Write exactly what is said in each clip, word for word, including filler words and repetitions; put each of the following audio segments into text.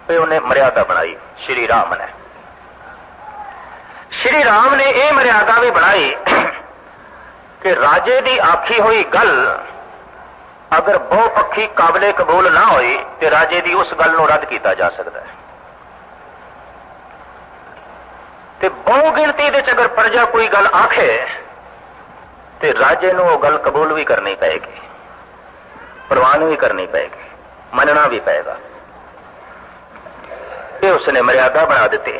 पे उन्हें मर्यादा बनाई श्री राम ने। श्री राम ने यह मर्यादा भी बनाई कि राजे की आखी हुई गल अगर बहुपक्षी काबले कबूल ना होई तो राजे की उस गल को रद्द किया जा सकता है। ते बहु गिनती दे अगर प्रजा कोई गल आखे तो राजे को गल कबूल भी करनी पएगी, प्रवान भी करनी पएगी, मनना भी पएगा। ये उसने मर्यादा बना दी।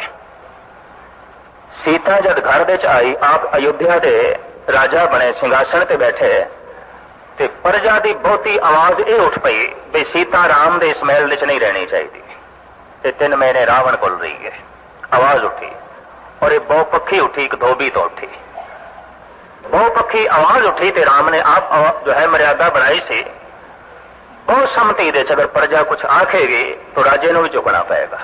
सीता जब घर दे आई, आप अयोध्या के राजा बने, सिंघासन ते बैठे, ते प्रजा की बहुती आवाज ये उठ पई भी सीता राम दे इस महल च नहीं रहनी चाहिए। ते तीन महीने रावण बोल रही है, आवाज उठी और ये बहुपक्षी उठी, एक धोबी तो उठी, बहुपक्षी आवाज उठी। ते राम ने आप जो है मर्यादा बनाई सी, बहुत सम्मति दे अगर प्रजा कुछ आखेगी तो राजे को भी झुकना पड़ेगा।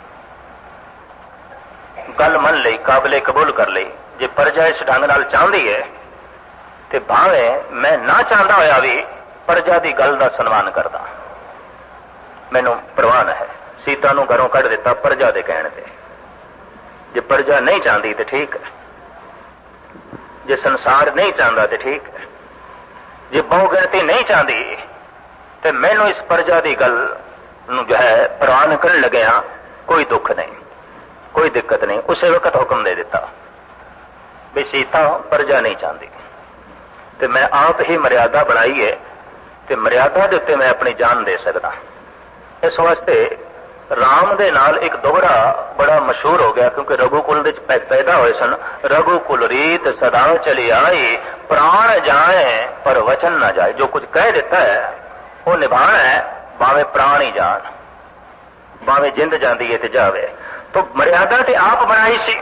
गल मन ली, काबले कबूल कर ली। जे प्रजा इस ढंग नाल चाहती है तो भावे मैं ना चाहता होया भी प्रजा की गल का सन्मान करदा, मैनू प्रवान है। सीता नू घरों कढ़ दिता प्रजा के कहने ते। जे प्रजा नहीं चाहती तो ठीक है, जे संसार नहीं चाहता तो ठीक है, जे बहु गिनती नहीं चाहती तो मैनू इस प्रजा की गल जो है प्रवान करने लगे हाँ, कोई दुख नहीं, कोई दिक्कत नहीं। उस वक्त हुक्म दे दिता भी सीता प्रजा नहीं चाहती तो मैं आप ही मर्यादा बनाई है, तो मर्यादा के उत्ते मैं अपनी जान दे सकता। इस वास्ते राम दे नाल एक दोहरा बड़ा मशहूर हो गया, क्योंकि रघुकुल दे पैदा हुए सन। रघुकुल रीत सदा चली आई, प्राण जाए पर वचन ना जाए। जो कुछ कह देता है वो निभाना है, भावे प्राण ही जान, भावे जिंद जाती है तो जावे। तो मर्यादा ते आप बनाई सी।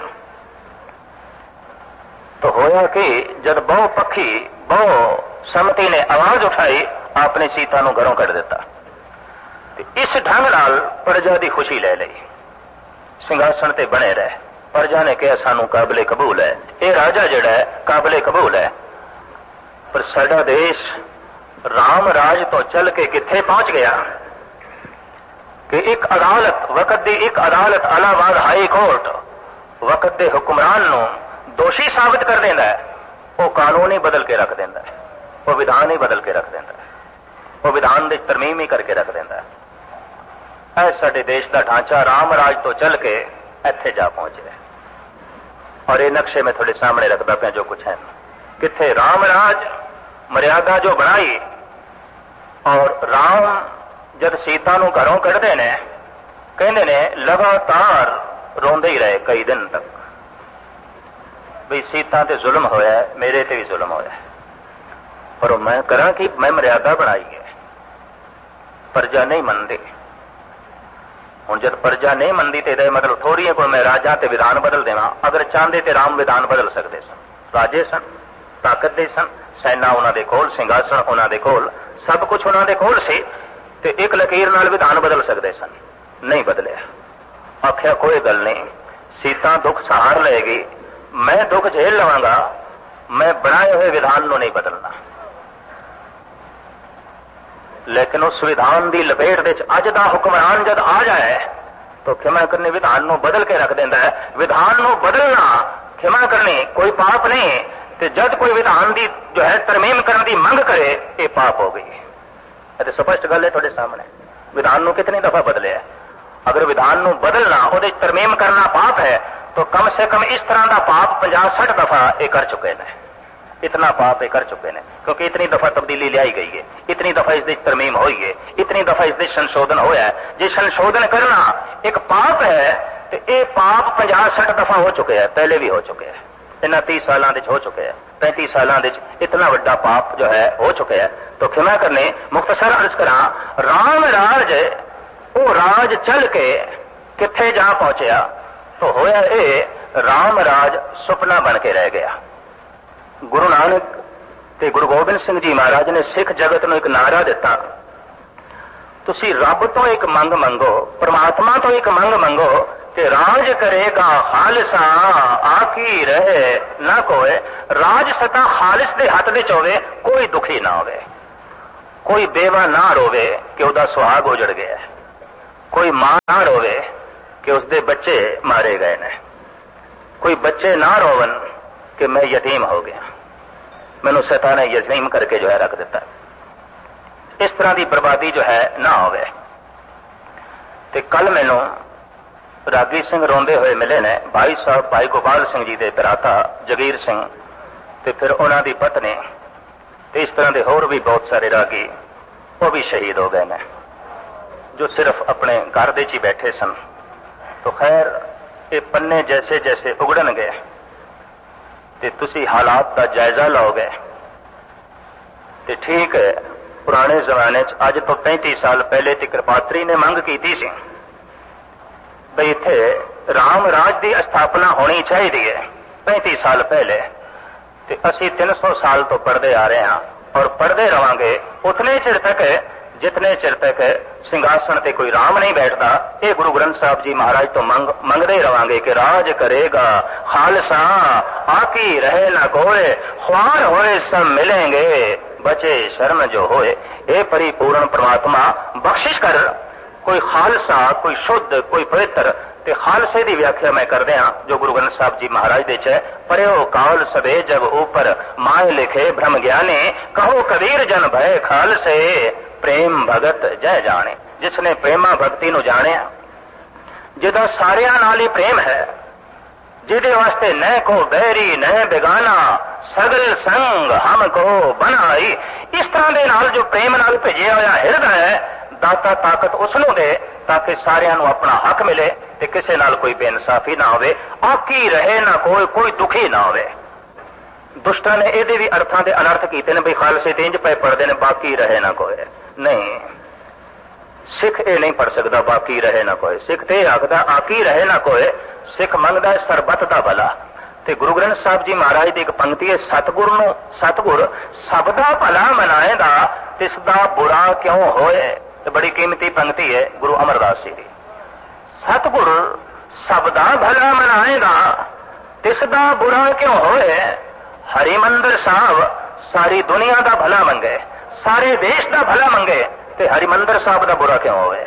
तो होया कि जब बहु पक्षी बहु सम्मति ने आवाज उठाई, आपने सीता नू घरों कढ़ दिता। इस ढंग नाल प्रजा की खुशी ले ली, सिंघासन ते बने रहे। प्रजा ने कहा सानू काबले कबूल है, ये राजा जड़ा है काबले कबूल है। पर साडा देश राम राज तो चल के किथे पहुंच गया कि एक अदालत, वकत दी एक अदालत इलाहाबाद हाई कोर्ट वकत दे हुक्मरान नू दोषी साबित कर देंदा है, वो कानून ही बदल के रख देंदा है, वो विधान ही बदल के रख देंदा है, वो विधान दे तरमीम ही करके रख देंदा है। ऐ साडे देश का ढांचा राम राज तो चल के इत्थे जा पहुंचे। और ये नक्शे में थोड़े सामने रखता पाया जो कुछ है। किथे राम राज मर्यादा जो बनाई, और राम जब सीता नू घरों कढ़दे ने, कहंदे ने लगातार रोंदे ही रहे कई दिन तक भी सीता ते जुल्म होया है, मेरे ते भी जुल्म होया है, पर मैं करा कि मैं मर्यादा बनाई है, प्रजा नहीं मनती। हुण जब प्रजा नहीं मनती तो मतलब थोड़ी है कोई मैं राजा ते विधान बदल देना। अगर चाहते तो राम विधान बदल सकते सन, राजे सन, ताकत दे सन, सैना उन्हां दे कोल, सिंघासन उन्हां दे कोल, सब कुछ उन्हां दे कोल सी, ते एक लकीर नाल विधान बदल सकते सन, नहीं बदलिया। आख्या कोई गल नहीं, सीता दुख सहार लेगी, मैं दुख झेल लवांगा, मैं बनाए हुए विधान को नहीं बदलना। लेकिन उस विधान की लपेट दे अज दा हुक्मरान जब आ जाए तो क्षमा करनी विधान को बदल के रख देंदा है। विधान को बदलना, क्षमा करनी कोई पाप नहीं, तो जब कोई विधान की जो है तरमीम करने की मंग करे ये पाप हो गई। ये स्पष्ट गल है थोड़े सामने। विधान को कितनी दफा बदले है, अगर विधान को बदलना वो तरमीम करना पाप है तो कम से कम इस तरह का पाप पचास सठ दफा ये कर चुके हैं, इतना पाप ये कर चुके हैं, क्योंकि इतनी दफा तब्दीली लाई गई है, इतनी दफा इस तरमीम हुई है, इतनी दफा इस संशोधन होया है। जो संशोधन करना एक पाप है तो ये पाप पचास सठ दफा हो चुके हैं, पहले भी हो चुके हैं, इन्हें तीस साल हो चुके हैं, पैंतीस साल इतना बड़ा पाप जो है हो चुके हैं। तो क्षमा करने मुख्तसर अर्ज करा, राम राज वो राज चल के किथे जा पहुंचया तो होया ये राम राज सुपना बन के रह गया। गुरु नानक ते गुरु गोबिंद सिंह जी महाराज ने सिख जगत को एक नारा दिता, तुसी रब तो एक मंग मंगो, परमात्मा तो एक मंग मंगो, ते राज करेगा खालिसा आकी रहे ना कोई। राज सता खालिस दे हथ दे होवे, कोई दुखी ना होवे, कोई बेवा ना रोवे कि उदा सुहाग उजड़ गया। कोई मां ना रोवे कि उसके बच्चे मारे गए ने, कोई बच्चे ना रोवन कि मैं यतीम हो गया, मैनू शैतान ने यतीम करके जो है रख दिता। इस तरह की बर्बादी जो है ना होवे। ते कल मैनू रागी सिंह रोंदे हुए मिले ने, भाई साहब भाई गोपाल सिंह जी के भराता जगीर सिंह ते फिर उन्हां दी पत्नी ते इस तरह के होर भी बहुत सारे रागी वो भी शहीद हो गए ने जो सिर्फ अपने घर दे ही बैठे सन। तो खैर ये पन्ने जैसे जैसे उगड़नगे ते तुसी हालात का जायजा लोगे ते ठीक है। पुराने जमाने च अज तो पैंती साल पहले ती कृपात्री ने मंग की सी बई इत्थे राम राज की स्थापना होनी चाहिए पैंती साल पहले, ते असी तीन सौ साल तो पढ़ते आ रहे हैं और पढ़ते रहांगे उतने चिर तक जितने चिर तक सिंहासन ते कोई राम नहीं बैठता। ये गुरु ग्रंथ साहब जी महाराज तो मंग मंगते रहांगे कि राज करेगा खालसा आकी रहे न कोय, ख्वार होए सब मिलेंगे बचे शर्म जो होए। ये परिपूर्ण परमात्मा बख्शिश कर कोई खालसा कोई शुद्ध कोई पवित्र। ते खालसे की व्याख्या मैं कर दिया जो गुरु ग्रंथ साहब जी महाराज दे च परयो काल सबे जब ऊपर माए लिखे ब्रह्म ज्ञानी, कहो कबीर जन भय खालसे प्रेम भगत जय जाने। जिसने प्रेमा भक्ति नु जानिया, जिदा सारिया नाल ही प्रेम है, जिदे वास्ते न को बैरी न बेगाना सगल संग हमको बनाई। इस तरह दे नाल जो प्रेम नाल भेजिया होया हिरदा है, दाता ताकत उसनू दे ताकि सारियां नू अपना हक मिले ते किसे नाल कोई बेइंसाफी ना होवे, आकी रहे ना कोई कोई दुखी ना होवे। दुष्टां ने ਇਹਦੇ भी अर्थां दे अनर्थ कीते ने, बई खालसे ते इंज पए पढ़दे ने बाकी रहे ना कोई। नहीं, सिख ये नहीं पढ़ सकता बाकी रहे ना कोई। सिख ते आखदा आकी रहे ना कोई। सिख मंगदा सरबत दा भला। ते गुरु ग्रंथ साहब जी महाराज की एक पंक्ति है, सतगुर नू सतगुर सब दा भला मनाएगा तिस दा बुरा क्यों होए। तो बड़ी कीमती पंक्ति है गुरु अमरदास जी की। सतगुर सब दा भला मनाएगा तिस दा बुरा क्यों होए। हरिमंदर साहब सारी दुनिया का भला मंगे, सारे देश का भला मंगे, ते हरिमंदर साहब का बुरा क्यों होवे।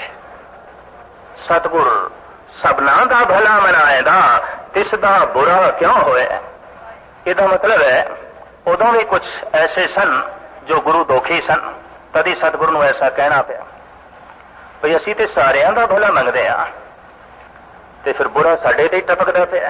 सतगुर सबना का भला मनाएगा तिस दा बुरा क्यों होए। इसका मतलब है उदों भी कुछ ऐसे सन जो गुरु दोखी सन, तभी सतगुरु नूं ऐसा कहना पिया भई असी ते सारियां दा भला मंगदे आ ते फिर बुरा साडे ते टपकदा पिया।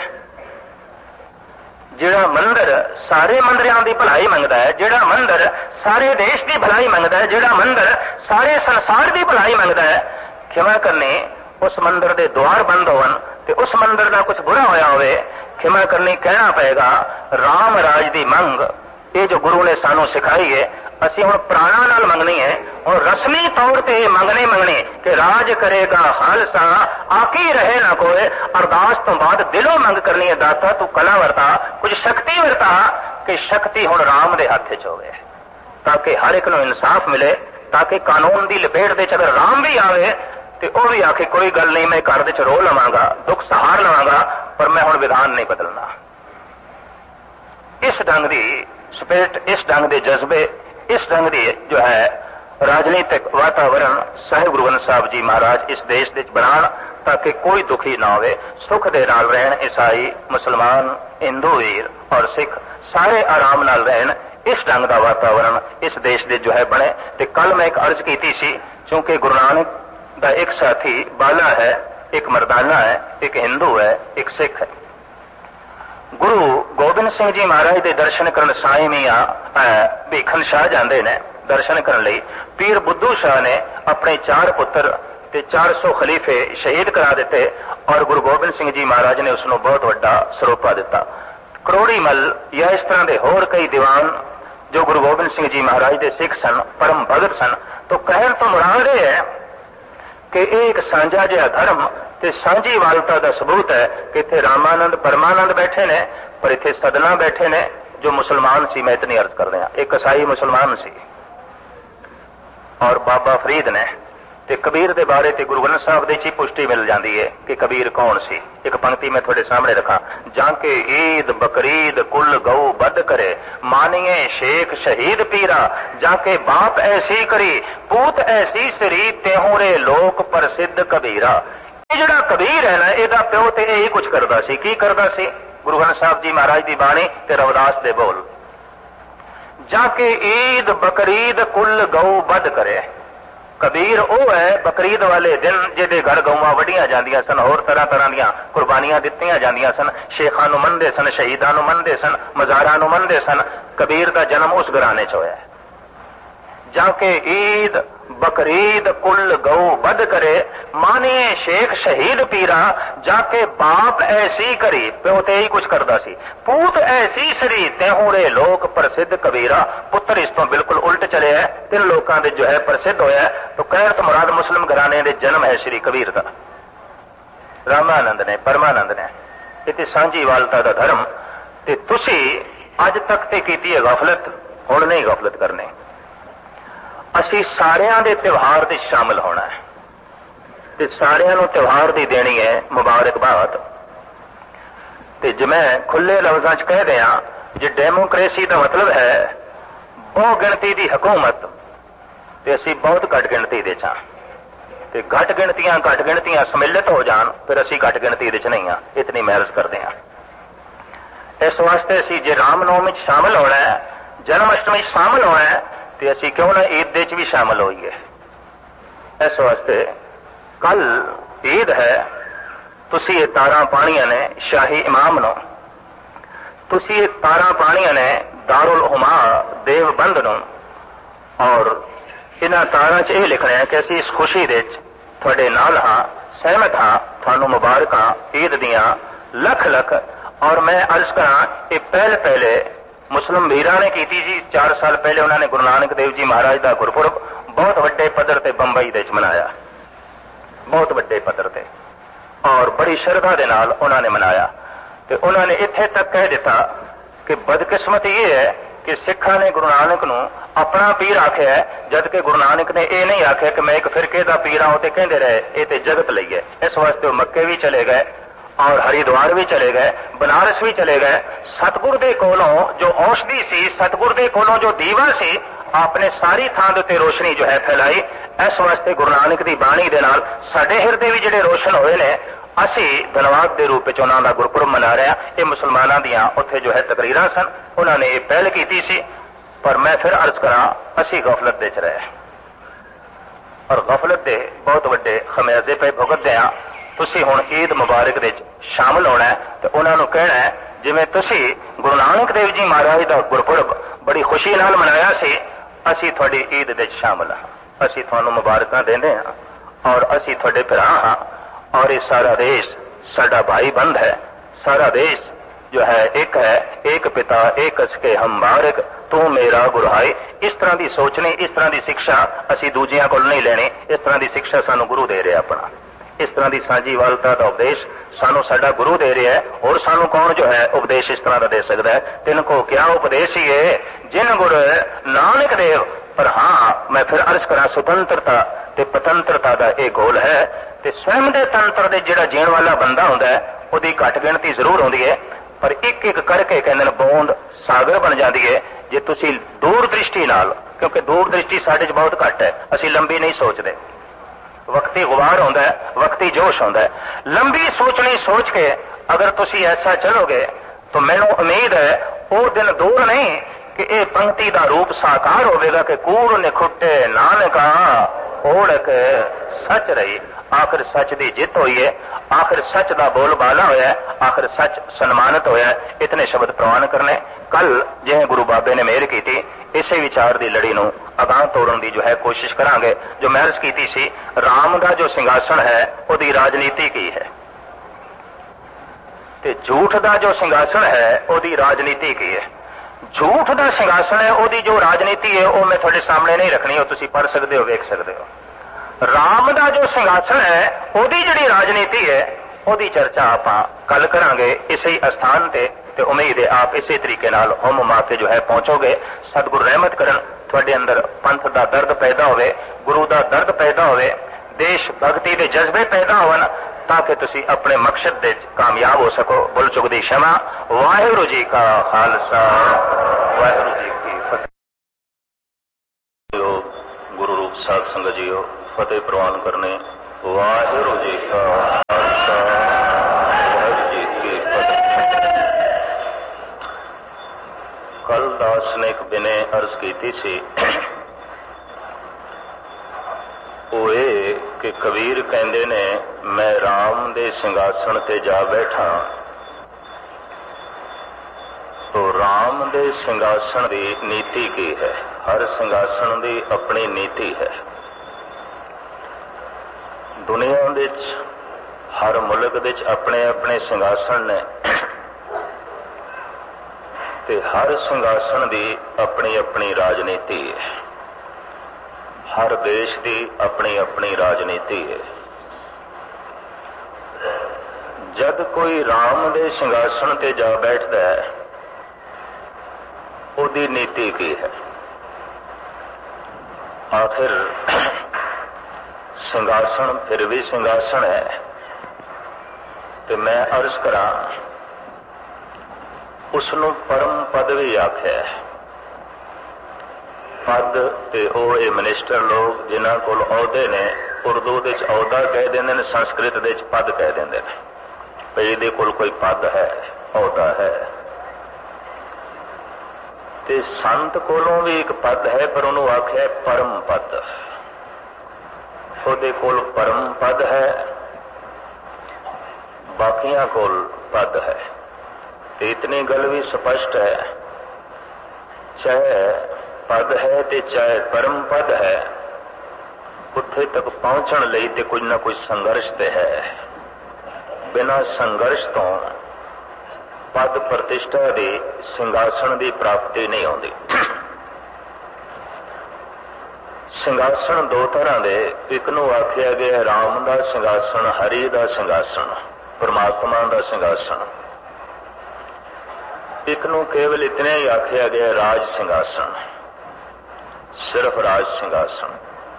जिहड़ा मंदिर सारे मंदिरां दी भलाई मंगदा है, जिहड़ा मंदिर सारे देश की भलाई मंगदा है, जिहड़ा मंदिर सारे संसार की भलाई मंगदा है, खिमा करनी उस मंदिर के द्वार बंद होवन ते उस मंदिर का कुछ बुरा होया होवे, खिमा करनी कहना पएगा राम राज की मंग। ये जो गुरु ने सानू सिखाई है, असी हुण प्राणा नाल मंगनी है और रस्मी तौर पर मंगने मंगने कि राज करेगा खालसा आकी रहे ना कोई। अरदास तो बाद दिलों मंग करनी है, दाता तू कला वरता कुछ शक्ति वरता कि शक्ति हुण राम दे हथ च होवे ताकि हर एक नूं इंसाफ मिले, ताकि कानून की लपेट दे च अगर राम भी आवे तो वह भी आखे कोई गल नहीं, मैं घर दे रो लवांगा दुख सहार लवांगा पर मैं हुण विधान नहीं बदलना। इस ढंग की स्पिरिट, इस ढंग के जज्बे, इस ढंग की जो है राजनीतिक वातावरण साहिब गुरु ग्रंथ साहब जी महाराज इस देश विच बनाण ताकि कोई दुखी ना होवे, सुख दे नाल रहन। ईसाई मुसलमान हिंदू वीर और सिख सारे आराम नाल रहन। इस ढंग का वातावरण इस देश दे जो है बने। ते कल मैं एक अर्ज की सी, चूंकि गुरु नानक का एक साथी बाला है, एक मर्दाना है, एक हिंदू है, एक सिख है। गुरु गोबिंद सिंह जी महाराज के दर्शन करन साईं मियां भीखन शाह जाते ने दर्शन करने लई। पीर बुद्धू शाह ने अपने चार पुत्र ते चार सौ खलीफे शहीद करा दिते और गुरु गोबिंद सिंह जी महाराज ने उसनों बहुत वड्डा सरोपा दिता। करोड़ी मल या इस तरह के होर कई दीवान जो गुरु गोबिंद सिंह जी महाराज के सिख सन, परम भगत सन। तो कहण तो मुराद यह है कि एक सांझा जिहा धर्म ते सांझी वालता का सबूत है कि इत्थे रामानंद परमानंद बैठे ने पर इत्थे सदना बैठे ने जो मुसलमान सी। मैं इतनी अर्ज कर रहा, एक ईसाई मुसलमान सी और बाबा फरीद ने ਤੇ ਕਬੀਰ ਦੇ ਬਾਰੇ ਤੇ ਗੁਰੂ ਗ੍ਰੰਥ ਸਾਹਿਬ ਦੇ ਚ ਹੀ ਪੁਸ਼ਟੀ ਮਿਲ ਜਾਂਦੀ ਹੈ ਕਿ ਕਬੀਰ ਕੌਣ ਸੀ। ਇੱਕ ਪੰਕਤੀ ਮੈਂ ਤੁਹਾਡੇ ਸਾਹਮਣੇ ਰੱਖਾਂ, ਜਾਂ ਕਿ ਈਦ ਬਕਰੀਦ ਕੁੱਲ ਗਊ ਬੱਧ ਕਰੇ, ਮਾਨੀਏ ਸ਼ੇਖ ਸ਼ਹੀਦ ਪੀਰਾ, ਜਾਂ ਕਿ ਬਾਪ ਐਸੀ ਕਰੀ ਪੂਤ ਐਸੀ ਸਰੀ, ਤਿਹੋਂ ਰੇ ਲੋਕ ਪ੍ਰਸਿੱਧ ਕਬੀਰਾ। ਇਹ ਜਿਹੜਾ ਕਬੀਰ ਹੈ ਨਾ, ਇਹਦਾ ਪਿਓ ਤੇ ਇਹੀ ਕੁਝ ਕਰਦਾ ਸੀ। ਕੀ ਕਰਦਾ ਸੀ? ਗੁਰੂ ਗ੍ਰੰਥ ਸਾਹਿਬ ਜੀ ਮਹਾਰਾਜ ਦੀ ਬਾਣੀ ਤੇ ਰਵਿਦਾਸ ਦੇ ਬੋਲ, ਜਾਂ ਕਿ ਈਦ ਬਕਰੀਦ ਕੁੱਲ ਗਊ ਬੱਧ ਕਰੇ। ਕਬੀਰ ਉਹ ਹੈ ਬਕਰੀਦ ਵਾਲੇ ਦਿਨ ਜਿਹਦੇ ਘਰ ਗਊਆਂ ਵੱਢੀਆਂ ਜਾਂਦੀਆਂ ਸਨ, ਹੋਰ ਤਰ੍ਹਾਂ ਤਰ੍ਹਾਂ ਦੀਆਂ ਕੁਰਬਾਨੀਆਂ ਦਿੱਤੀਆਂ ਜਾਂਦੀਆਂ ਸਨ, ਸ਼ੇਖਾਂ ਨੂੰ ਮੰਨਦੇ ਸਨ, ਸ਼ਹੀਦਾਂ ਨੂੰ ਮੰਨਦੇ ਸਨ, ਮਜ਼ਾਰਾਂ ਨੂੰ ਮੰਨਦੇ ਸਨ। ਕਬੀਰ ਦਾ ਜਨਮ ਉਸ ਘਰਾਣੇ ਚ ਹੋਇਆ। ਜਾਂ ਕਿ ਈਦ ਬਕਰੀਦ ਕੁੱਲ ਗਊ ਬੱਧ ਕਰੇ, ਮਾਨੀਏ ਸ਼ੇਖ ਸ਼ਹੀਦ ਪੀਰਾ, ਜਾਂ ਕਿ ਬਾਪ ਐਸੀ ਕਰੀ, ਪਿਓ ਤੇ ਹੀ ਕੁਝ ਕਰਦਾ ਸੀ, ਪੂਤ ਐਸੀ ਸਰੀ, ਤਿਹੋਂ ਰੇ ਲੋਕ ਪ੍ਰਸਿੱਧ ਕਬੀਰਾ। ਪੁੱਤਰ ਇਸ ਤੋਂ ਬਿਲਕੁਲ ਉਲਟ ਚਲਿਆ ਹੈ, ਤਿੰਨ ਲੋਕਾਂ ਦੇ ਜੋ ਹੈ ਪ੍ਰਸਿੱਧ ਹੋਇਆ। ਤਾਂ ਕਹਿਣ ਤੋਂ ਮੁਰਾਦ ਮੁਸਲਿਮ ਘਰਾਣੇ ਦੇ ਜਨਮ ਹੈ ਸ਼੍ਰੀ ਕਬੀਰ ਦਾ। ਰਾਮਾਨੰਦ ਨੇ, ਪਰਮਾਨੰਦ ਨੇ, ਇਹ ਤੇ ਸਾਂਝੀ ਵਾਲਤਾ ਦਾ ਧਰਮ। ਤੇ ਤੁਸੀਂ ਅੱਜ ਤੱਕ ਤੇ ਕੀਤੀ ਹੈ ਗਫਲਤ, ਹੁਣ ਨਹੀਂ ਗਫਲਤ ਕਰਨੀ। ਅਸੀਂ ਸਾਰਿਆਂ ਦੇ ਤਿਉਹਾਰ ਦੇ ਸ਼ਾਮਲ ਹੋਣਾ ਹੈ ਤੇ ਸਾਰਿਆਂ ਨੂੰ ਤਿਉਹਾਰ ਦੀ ਦੇਣੀ ਹੈ ਮੁਬਾਰਕਬਾਦ। ਤੇ ਜਿਵੇਂ ਖੁੱਲੇ ਲਫ਼ਜ਼ਾਂ 'ਚ ਕਹਿ ਦਿਆਂ, ਜੇ ਡੈਮੋਕ੍ਰੇਸੀ ਦਾ ਮਤਲਬ ਹੈ ਬਹੁ ਗਿਣਤੀ ਦੀ ਹਕੂਮਤ, ਤੇ ਅਸੀਂ ਬਹੁਤ ਘੱਟ ਗਿਣਤੀ ਦੇ ਚਾਂ, ਤੇ ਘੱਟ ਗਿਣਤੀਆਂ ਘੱਟ ਗਿਣਤੀਆਂ ਸਮਿਲਿਤ ਹੋ ਜਾਣ, ਫਿਰ ਅਸੀਂ ਘੱਟ ਗਿਣਤੀ ਦੇ 'ਚ ਨਹੀਂ ਆ। ਇਤਨੀ ਮਹਿਰਜ਼ ਕਰਦੇ ਹਾਂ। ਇਸ ਵਾਸਤੇ ਅਸੀਂ ਜੇ ਰਾਮਨੌਮੀ 'ਚ ਸ਼ਾਮਲ ਹੋਣਾ ਹੈ, ਜਨਮ ਅਸ਼ਟਮੀ 'ਚ ਸ਼ਾਮਲ ਹੋਣਾ ਹੈ, ਤੇ ਅਸੀਂ ਕਿਉਂ ਨਾ ਈਦ ਦੇ 'ਚ ਵੀ ਸ਼ਾਮਲ ਹੋਈਏ। ਇਸ ਵਾਸਤੇ ਕੱਲ ਈਦ ਹੈ, ਤੁਸੀਂ ਇਹ ਤਾਰਾਂ ਪਾਣੀਆਂ ਨੇ ਸ਼ਾਹੀ ਇਮਾਮ ਨੂੰ, ਤੁਸੀਂ ਇਹ ਤਾਰਾਂ ਪਾਣੀਆਂ ਨੇ ਦਾਰੁਲ ਹੁਮਾ ਦੇਵਬੰਦ ਨੂੰ, ਔਰ ਇਹਨਾਂ ਤਾਰਾਂ 'ਚ ਇਹ ਲਿਖਣਾ ਹੈ ਕਿ ਅਸੀਂ ਇਸ ਖੁਸ਼ੀ ਦੇ 'ਚ ਤੁਹਾਡੇ ਨਾਲ ਹਾਂ, ਸਹਿਮਤ ਹਾਂ, ਤੁਹਾਨੂੰ ਮੁਬਾਰਕਾਂ ਈਦ ਦੀਆਂ ਲੱਖ ਲੱਖ। ਔਰ ਮੈਂ ਅਰਜ਼ ਕਰਾਂ, ਇਹ ਪਹਿਲ ਪਹਿਲੇ ਮੁਸਲਿਮ ਵੀਰਾਂ ਨੇ ਕੀਤੀ ਸੀ। ਚਾਰ ਸਾਲ ਪਹਿਲੇ ਉਹਨਾਂ ਨੇ ਗੁਰੂ ਨਾਨਕ ਦੇਵ ਜੀ ਮਹਾਰਾਜ ਦਾ ਗੁਰਪੁਰਬ ਬਹੁਤ ਵੱਡੇ ਪੱਧਰ ਤੇ ਬੰਬਈ ਦੇ 'ਚ ਮਨਾਇਆ, ਬਹੁਤ ਵੱਡੇ ਪੱਧਰ ਤੇ, ਔਰ ਬੜੀ ਸ਼ਰਧਾ ਦੇ ਨਾਲ ਉਹਨਾਂ ਨੇ ਮਨਾਇਆ। ਤੇ ਉਹਨਾਂ ਨੇ ਇੱਥੇ ਤੱਕ ਕਹਿ ਦਿੱਤਾ ਕਿ ਬਦਕਿਸਮਤ ਇਹ ਹੈ ਕਿ ਸਿੱਖਾਂ ਨੇ ਗੁਰੂ ਨਾਨਕ ਨੂੰ ਆਪਣਾ ਪੀਰ ਆਖਿਆ, ਜਦ ਕਿ ਗੁਰੂ ਨਾਨਕ ਨੇ ਇਹ ਨਹੀਂ ਆਖਿਆ ਕਿ ਮੈਂ ਇੱਕ ਫਿਰਕੇ ਦਾ ਪੀਰ ਹਾਂ। ਉਹ ਤੇ ਕਹਿੰਦੇ ਰਹੇ ਇਹ ਤੇ ਜਗਤ ਲਈ ਹੈ। ਇਸ ਵਾਸਤੇ ਉਹ ਮੱਕੇ ਵੀ ਚਲੇ ਗਏ, ਔਰ ਹਰਿਦੁਆਰ ਵੀ ਚਲੇ ਗਏ, ਬਨਾਰਸ ਵੀ ਚਲੇ ਗਏ। ਸਤਿਗੁਰ ਦੇ ਕੋਲੋਂ ਜੋ ਔਸ਼ਧੀ ਸੀ, ਸਤਿਗੁਰ ਦੇ ਕੋਲੋਂ ਜੋ ਦੀਵਾ ਸੀ, ਆਪਨੇ ਸਾਰੀ ਥਾਂ ਦੇ ਉੱਤੇ ਰੋਸ਼ਨੀ ਜੋ ਹੈ ਫੈਲਾਈ। ਇਸ ਵਾਸਤੇ ਗੁਰੂ ਨਾਨਕ ਦੀ ਬਾਣੀ ਦੇ ਨਾਲ ਸਾਡੇ ਹਿਰਦੇ ਵੀ ਜਿਹੜੇ ਰੋਸ਼ਨ ਹੋਏ ਨੇ, ਅਸੀਂ ਧੰਨਵਾਦ ਦੇ ਰੂਪ ਵਿੱਚ ਉਹਨਾਂ ਦਾ ਗੁਰਪੁਰਬ ਮਨਾ ਰਹੇ ਹਾਂ। ਇਹ ਮੁਸਲਮਾਨਾਂ ਦੀਆਂ ਉੱਥੇ ਜੋ ਹੈ ਤਕਰੀਰਾਂ ਸਨ, ਉਹਨਾਂ ਨੇ ਇਹ ਪਹਿਲ ਕੀਤੀ ਸੀ। ਪਰ ਮੈਂ ਫਿਰ ਅਰਜ਼ ਕਰਾਂ, ਅਸੀਂ ਗਫਲਤ ਦੇ 'ਚ ਰਹੇ, ਔਰ ਗਫਲਤ ਦੇ ਬਹੁਤ ਵੱਡੇ ਖਮਿਆਜ਼ੇ ਪਏ ਭੁਗਤਦੇ ਹਾਂ। ਤੁਸੀਂ ਹੁਣ ਈਦ ਮੁਬਾਰਕ ਦੇ 'ਚ ਸ਼ਾਮਲ ਹੋਣਾ ਹੈ ਤੇ ਉਹਨਾਂ ਨੂੰ ਕਹਿਣਾ ਹੈ, ਜਿਵੇਂ ਤੁਸੀਂ ਗੁਰੂ ਨਾਨਕ ਦੇਵ ਜੀ ਮਹਾਰਾਜ ਦਾ ਗੁਰਪੁਰਬ ਬੜੀ ਖੁਸ਼ੀ ਨਾਲ ਮਨਾਇਆ ਸੀ, ਅਸੀਂ ਤੁਹਾਡੀ ਈਦ ਦੇ 'ਚ ਸ਼ਾਮਲ ਹਾਂ। ਅਸੀਂ ਤੁਹਾਨੂੰ ਮੁਬਾਰਕਾਂ ਦਿੰਦੇ ਹਾਂ, ਔਰ ਅਸੀਂ ਤੁਹਾਡੇ ਭਰਾ ਹਾਂ, ਔਰ ਇਹ ਸਾਰਾ ਦੇਸ਼ ਸਾਡਾ ਭਾਈ ਬੰਦ ਹੈ। ਸਾਰਾ ਦੇਸ਼ ਜੋ ਹੈ ਇੱਕ ਹੈ, ਇੱਕ ਪਿਤਾ ਇੱਕ ਅਸਕੇ ਹਮ ਬਾਰਕ, ਤੂੰ ਮੇਰਾ ਗੁਰਹਾਈ। ਇਸ ਤਰ੍ਹਾਂ ਦੀ ਸੋਚਣੀ, ਇਸ ਤਰ੍ਹਾਂ ਦੀ ਸਿੱਖਿਆ ਅਸੀਂ ਦੂਜਿਆਂ ਕੋਲ ਨਹੀਂ ਲੈਣੀ। ਇਸ ਤਰ੍ਹਾਂ ਦੀ ਸਿੱਖਿਆ ਸਾਨੂੰ ਗੁਰੂ ਦੇ ਰਿਹਾ ਆਪਣਾ। ਇਸ ਤਰ੍ਹਾਂ ਦੀ ਸਾਂਝੀ ਵਾਲਤਾ ਦਾ ਉਪਦੇਸ਼ ਸਾਨੂੰ ਸਾਡਾ ਗੁਰੂ ਦੇ ਰਿਹਾ ਹੈ। ਹੋਰ ਸਾਨੂੰ ਕੌਣ ਜੋ ਹੈ ਉਪਦੇਸ਼ ਇਸ ਤਰ੍ਹਾਂ ਦਾ ਦੇ ਸਕਦਾ ਹੈ? ਤਿੰਨ ਕੋ ਕਿਆ ਉਪਦੇਸ਼ ਹੀ ਹੈ ਜਿਨ ਗੁਰ ਨਾਨਕ ਦੇਵ। ਪਰ ਹਾਂ, ਮੈਂ ਫਿਰ ਅਰਜ਼ ਕਰਾਂ, ਸੁਤੰਤਰਤਾ ਤੇ ਪਤੰਤਰਤਾ ਦਾ ਇਹ ਗੋਲ ਹੈ। ਤੇ ਸਵੈਮ ਦੇ ਤੰਤਰ ਦੇ ਜਿਹੜਾ ਜੀਣ ਵਾਲਾ ਬੰਦਾ ਹੁੰਦਾ ਹੈ, ਉਹਦੀ ਘੱਟ ਗਿਣਤੀ ਜ਼ਰੂਰ ਹੁੰਦੀ ਹੈ, ਪਰ ਇੱਕ ਇੱਕ ਕਰਕੇ ਕਹਿੰਦੇ ਨੇ ਬੂੰਦ ਸਾਗਰ ਬਣ ਜਾਂਦੀ ਹੈ। ਜੇ ਤੁਸੀਂ ਦੂਰ ਦ੍ਰਿਸ਼ਟੀ ਨਾਲ, ਕਿਉਂਕਿ ਦੂਰ ਦ੍ਰਿਸ਼ਟੀ ਸਾਡੇ 'ਚ ਬਹੁਤ ਘੱਟ ਹੈ, ਅਸੀਂ ਲੰਬੀ ਨਹੀਂ ਸੋਚਦੇ। ਵਕਤੀ ਗੁਬਾਰ ਹੁੰਦਾ ਹੈ, ਵਕਤੀ ਜੋਸ਼ ਹੁੰਦਾ ਹੈ। ਲੰਬੀ ਸੋਚਣੀ ਸੋਚ ਕੇ ਅਗਰ ਤੁਸੀਂ ਐਸਾ ਚਲੋਗੇ ਤਾਂ ਮੈਨੂੰ ਉਮੀਦ ਹੈ ਉਹ ਦਿਨ ਦੂਰ ਨਹੀਂ ਕਿ ਇਹ ਪੰਕਤੀ ਦਾ ਰੂਪ ਸਾਕਾਰ ਹੋਵੇਗਾ ਕਿ ਕੂੜ ਨਿਖੁੱਟੇ ਨਾਨਕਾ ਓੜਕ ਸੱਚ ਰਹੀ। ਆਖਿਰ ਸੱਚ ਦੀ ਜਿੱਤ ਹੋਈ ਹੈ, ਆਖਿਰ ਸੱਚ ਦਾ ਬੋਲ ਬਾਲਾ ਹੋਇਆ ਹੈ, ਆਖਿਰ ਸੱਚ ਸਨਮਾਨਿਤ ਹੋਇਆ ਹੈ। ਇਤਨੇ ਸ਼ਬਦ ਪ੍ਰਵਾਨ ਕਰਨੇ। ਕੱਲ ਜਿਵੇਂ ਗੁਰੂ ਬਾਬੇ ਨੇ ਮਿਹਰ ਕੀਤੀ, ਇਸੇ ਵਿਚਾਰ ਦੀ ਲੜੀ ਨੂੰ ਅਗਾਂਹ ਤੋੜਨ ਦੀ ਜੋ ਹੈ ਕੋਸ਼ਿਸ਼ ਕਰਾਂਗੇ। ਜੋ ਮੈਂ ਅਰਜ਼ ਕੀਤੀ ਸੀ, ਰਾਮ ਦਾ ਜੋ ਸਿੰਘਾਸਣ ਹੈ ਉਹਦੀ ਰਾਜਨੀਤੀ ਕੀ ਹੈ, ਤੇ ਝੂਠ ਦਾ ਜੋ ਸਿੰਘਾਸਣ ਹੈ ਉਹਦੀ ਰਾਜਨੀਤੀ ਕੀ ਹੈ। ਝੂਠ ਦਾ ਸਿੰਘਾਸਣ ਹੈ, ਉਹਦੀ ਜੋ ਰਾਜਨੀਤੀ ਹੈ ਉਹ ਮੈਂ ਤੁਹਾਡੇ ਸਾਹਮਣੇ ਨਹੀਂ ਰੱਖਣੀ, ਉਹ ਤੁਸੀਂ ਪੜ੍ਹ ਸਕਦੇ ਹੋ, ਵੇਖ ਸਕਦੇ ਹੋ। ਰਾਮ ਦਾ ਜੋ ਸਿੰਘਾਸਣ ਹੈ ਉਹਦੀ ਜਿਹੜੀ ਰਾਜਨੀਤੀ ਹੈ ਉਹਦੀ ਚਰਚਾ ਆਪਾਂ ਕੱਲ ਕਰਾਂਗੇ ਇਸੇ ਅਸਥਾਨ ਤੇ। ਤੇ ਉਮੀਦ ਹੈ ਆਪ ਇਸੇ ਤਰੀਕੇ ਨਾਲ ਹੁਮ ਮਾ ਕੇ ਜੋ ਹੈ ਪਹੁੰਚੋਗੇ। ਸਤਿਗੁਰ ਰਹਿਮਤ ਕਰਨ, ਤੁਹਾਡੇ ਅੰਦਰ ਪੰਥ ਦਾ ਦਰਦ ਪੈਦਾ ਹੋਵੇ, ਗੁਰੂ ਦਾ ਦਰਦ ਪੈਦਾ ਹੋਵੇ, देश भगती के जज्बे पैदा होन ताकि तुसी अपने मकसद दे कामयाब हो सको। बुल चुक दी क्षमा। वाहिगुरू जी का खालसा वाहिगुरू जी की फतेह। गुरु रूप साध संगत जीओ फतेह प्रवान करने। वाहिगुरू जी का खालसा वाहिगुरू जी की फतेह। कल दास ने एक बिने अर्ज की सी वो ये कि कबीर कहते ने मैं राम दे सिंघासन ते जा बैठा तो राम दे सिंघासन की नीति की है। हर सिंघासन की अपनी नीति है। दुनिया दे हर मुल्क दे अपने अपने सिंघासन ने ते हर सिंघासन की अपनी अपनी राजनीति है। हर देश की अपनी अपनी राजनीति है। जब कोई राम दे सिंघासन ते जा बैठता है उसकी नीति की है। आखिर सिंघासन फिर भी सिंघासन है। तो मैं अर्ज करा उसनों परम पद भी आख्या है। पद ते ओ ये मिनिस्टर लोग जिन्हां कोल अहुदे ने उर्दू दे अहुदा कह देंदे ने, संस्कृत दे पद कह देंदे ने। भई इहदे कोल कोई पद है, अहुदा है। ते संत कोलों भी एक पद है पर उन्होंने आख्या परम पद। उहदे कोल परम पद है, बाकियां कोल पद है। ते इतनी गल भी स्पष्ट है, चाहे पद है ते चाहे परम पद है, उत्थे तक पहुंचने लई ते कुछ ना कुछ संघर्ष ते है। बिना संघर्ष तो पद प्रतिष्ठा दी सिंघासन की प्राप्ति नहीं होती। सिंघासन दो तरह के, एक नूं आख्या गया राम का सिंघासन, हरि का सिंघासन, परमात्मा का सिंघासन। एक नूं केवल इतने ही आख्या गया राज सिंघासन, सिर्फ राज सिंघासन।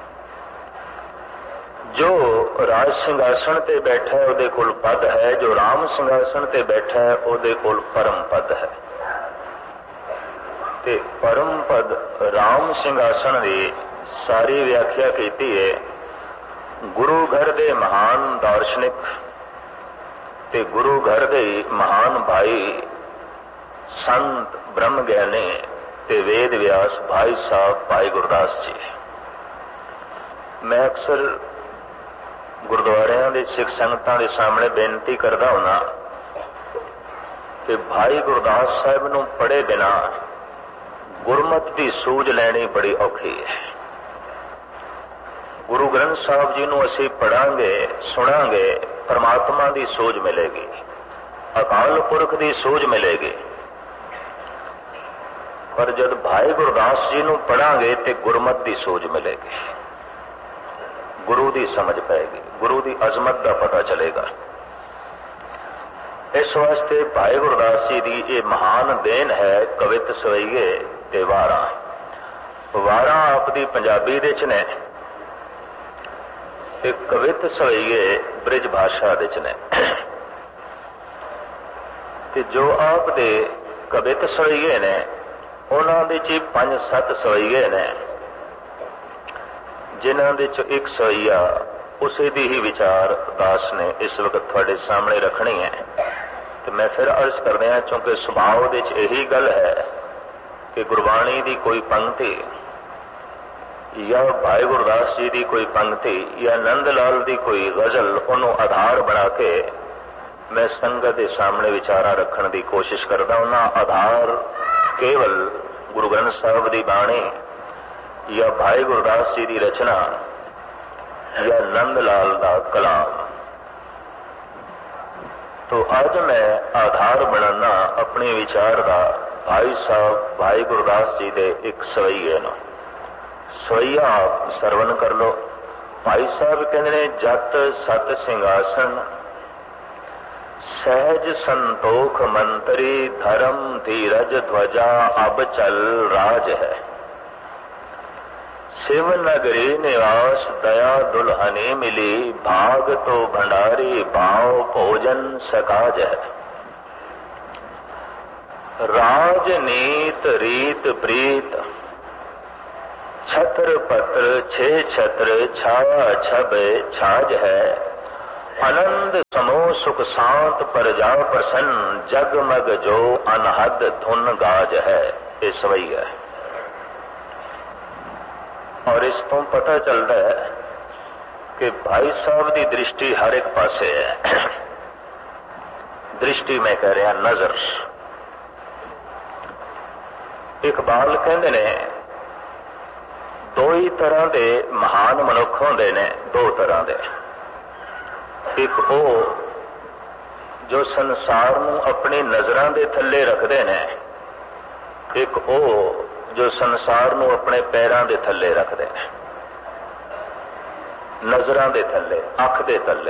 जो राज सिंघासन ते बैठा है उहदे कोल पद है, जो राम सिंघासन ते बैठा है उहदे कोल परम पद है। ते परम पद राम सिंघासन की सारी व्याख्या की है गुरु घर दे महान दार्शनिक ते गुरु घर दे महान भाई संत ब्रह्म ज्ञानी ते वेद व्यास भाई साहब भाई गुरदास जी। मैं अक्सर गुरुद्वारियां दे सिख संगतां दे सामने बेनती करदा हुना कि भाई गुरदास साहब नूं पढ़े बिना गुरमत की सूझ लैनी बड़ी औखी है। गुरु ग्रंथ साहब जी नूं असीं पढ़ांगे सुनांगे, परमात्मा की सूझ मिलेगी, अकाल पुरख की सूझ मिलेगी। पर जब भाई गुरदास जी नूं पढ़ांगे तो गुरमत की सूझ मिलेगी, गुरु की समझ पाएगी, गुरु की अजमत का पता चलेगा। इस वास्ते भाई गुरदास जी की ये महान देन है कवित सवैये ते वारा। वारा आपदी पंजाबी दे च ने ते कवित सवैये ब्रिज भाषा दे च ने। ते जो आप दे कवित सवैये ने उन्हां दे च पंज सत्त सवैये ने, जिन्हां दे च एक सवैया उसे दी ही विचार दास ने इस वक्त थोड़े सामने रखनी है। तो मैं फिर अर्ज कर दिया, चूंकि सुभाव दे च यही गल है कि गुरबाणी की कोई पंक्ति या भाई गुरदास जी की कोई पंक्ति या नंद लाल की कोई गजल उन्होंने आधार बना के मैं संगत के सामने विचारा रखने की कोशिश करता हूं। आधार केवल गुरु ग्रंथ साहब की बाणी या भाई गुरदास जी की रचना या नंद लाल का कलाम। तो आज मैं आधार बनाना अपने विचार का भाई साहब भाई गुरदास जी के एक सवैये न सवैया आप सरवण कर लो। भाई साहब कहते ने जत सत सिंघासन सहज संतोख मंत्री धर्म धीरज ध्वजा अब चल राज है। शिव नगरी निवास दया दुल्हनी मिली, भाग तो भंडारी भाव भोजन सकाज है। राजनीत रीत प्रीत छत्र पत्र छे छत्र छाया छबे छाज है। आनंद समो सुख शांत प्रजा प्रसन्न, जगमग जो अनहद धुन गाज है। ये सवई है। और इस तो पता चलता है कि भाई साहब की दृष्टि हर एक पासे है। दृष्टि मैं कह रहा नजर। इकबाल कहते ने दो ही तरह के महान मनुख होंदे ने, दो तरह के। एक वो जो संसार नूं अपनी नजरां दे थल्ले रखते ने, एक वो जो संसार नूं अपने पैरां दे थल्ले रखते हैं। नजरां दे थल्ले, अख दे थल्ले।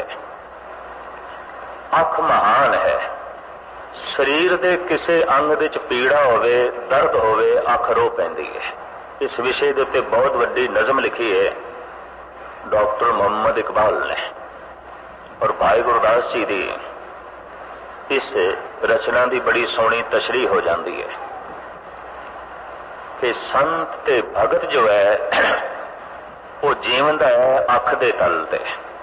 अख महान है। शरीर दे किसी अंग दे च पीड़ा होवे, दर्द होवे, अख रो पैंदी है। इस विषय के उत्ते बहुत वड्डी नज़म लिखी है डॉक्टर मोहम्मद इकबाल ने। और भाई गुरदास जी की इस रचना की बड़ी सोहनी तशरीह हो जाती है कि संत ते भगत जो है वो जीवंदा है अख दे तल ते,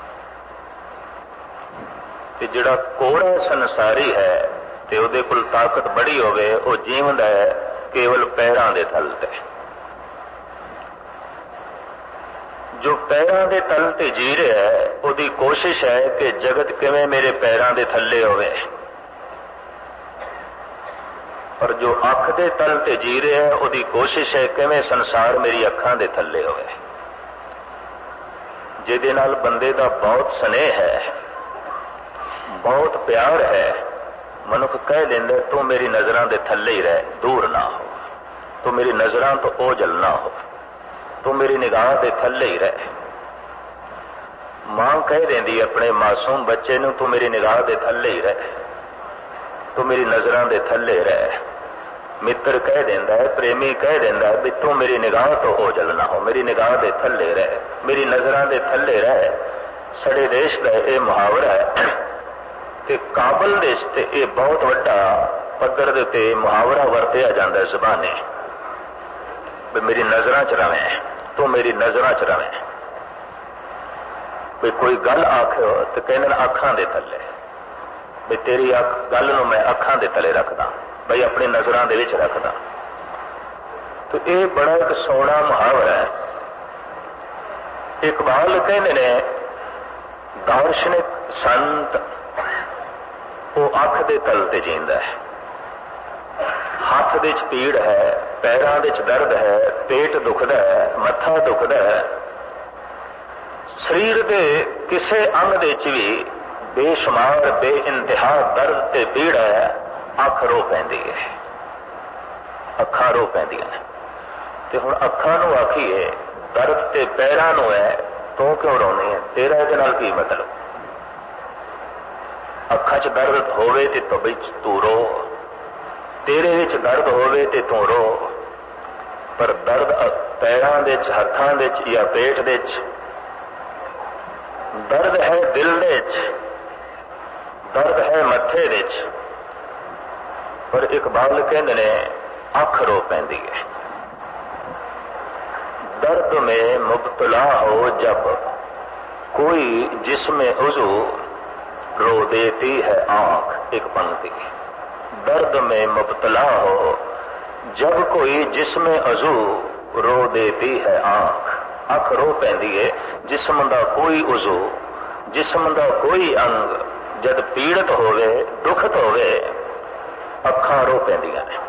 ते जिहड़ा कोड़ा संसारी है ते उहदे कोल ताकत बड़ी होवे, वो जीवंदा है केवल पैरां दे तल ते। जो पैरां दे तल ते जी रहा है, उहदी कोशिश है कि जगत किवें मेरे पैरां दे थल्ले होवे। और जो अख दे तल ते जी रहा है, उहदी कोशिश है किवें संसार मेरी अखां दे थल्ले होवे। जिहदे नाल बंदे दा बहुत स्नेह है, बहुत प्यार है, मनुख कह लेंदा तू मेरी नजरां दे थल्ले ही रह, दूर ना हो, तू मेरी नजरां तो ओझल ना हो, तू मेरी निगाह दे थल्ले ही रह। मां कह देंदी अपने मासूम बच्चे नूं तू मेरी निगाह दे थल्ले ही रह, तू मेरी नजरां दे थल्ले रह। मित्र कह देंदा है, प्रेमी कह देंदा है भी तू मेरी निगाह तो ओझल ना हो, मेरी निगाह दे थल्ले रह, मेरी नजरां दे थल्ले रह। सड़े देश का यह मुहावरा है कि काबल देश ते यह बहुत वड्डा पद्धर दे उत्ते मुहावरा वरतिया जांदा है ज़बाने भी मेरी नजरां च रवें, तू मेरी नजरां च रवें। भी कोई गल आखो तो कहने अखां दे थल्ले, भी तेरी अख गल नूं मैं अखां दे तले रखदा, भाई अपनी नजरां दे विच रखदा। तो यह बड़ा एक सोहना मुहावरा है। इकबाल कहते ने दार्शनिक संत वो अख दे तल ते जींदा है। हाथ दे च पीड़ है, पैरां दे च दर्द है, पेट दुखदा है, मत्था दुखदा है, शरीर दे किसे अंग दे च भी बेशुमार बेइंतहा दर्द ते पीड़ है, अख रो पैंदी है, अखां रो पैंदियां ने। ते हुण अखां नूं आखीए दर्द ते पैरां नूं है, तू क्यों रोनी है, तेरा इहदे नाल की मतलब। अखां च दर्द होवे ते तो विच तू रो, तेरे विच दर्द होवे ते तू रो, पर दर्द पैरां दे च, हत्थां दे च या पेट दे च, दर्द है दिल दे च, दर्द है मत्थे दे च। पर इकबाल कहते ने अख रो पैंदी है। दर्द में मुब्तला हो जब कोई जिस्म उज़ू, रो देती है आंख। एक पंक्ति, दर्द में मुब्तला हो जब कोई जिस्म उज़ू, रो देती है आंख। अख रो पैंदी है। जिस्म दा कोई उज़ू, जिस्म दा कोई अंग जद पीड़ित होवे, दुखत होवे, अखां रो पैंदियां ने।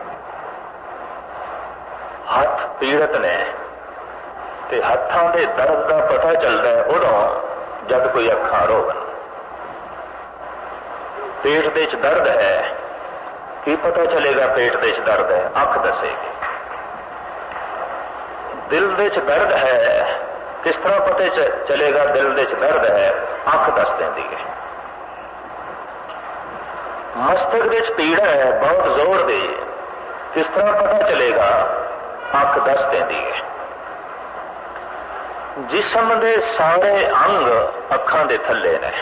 हथ पीड़ित ने ते हत्थां दे दर्द का पता चलता है उदों जब कोई अखां रोवन। पेट दे च दर्द है, की पता चलेगा पेट दे च दर्द है, अख दसेगी। दिल दे च दर्द है, किस तरह पता चलेगा दिल दे च दर्द है, अख दस देंदी है। मस्तक दे च पीड़ा है बहुत जोर दी, किस तरह पता चलेगा, अख दस देंदी है। जिस्म दे सारे अंग अखां दे थल्ले ने।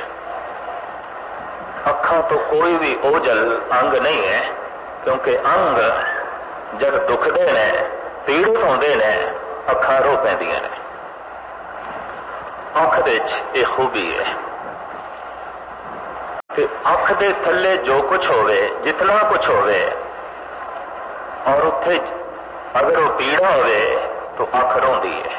अखां तो कोई भी ओझल अंग नहीं है, क्योंकि अंग जब दुखते ने पीड़ित होंदे ने अखां रो पैंदियां ने। अख दे ये खूबी है कि अख दे थल्ले जो कुछ होवे, जितना कुछ होवे, और उत्थे अगर वो पीड़ा होवे तो अख रोंदी है।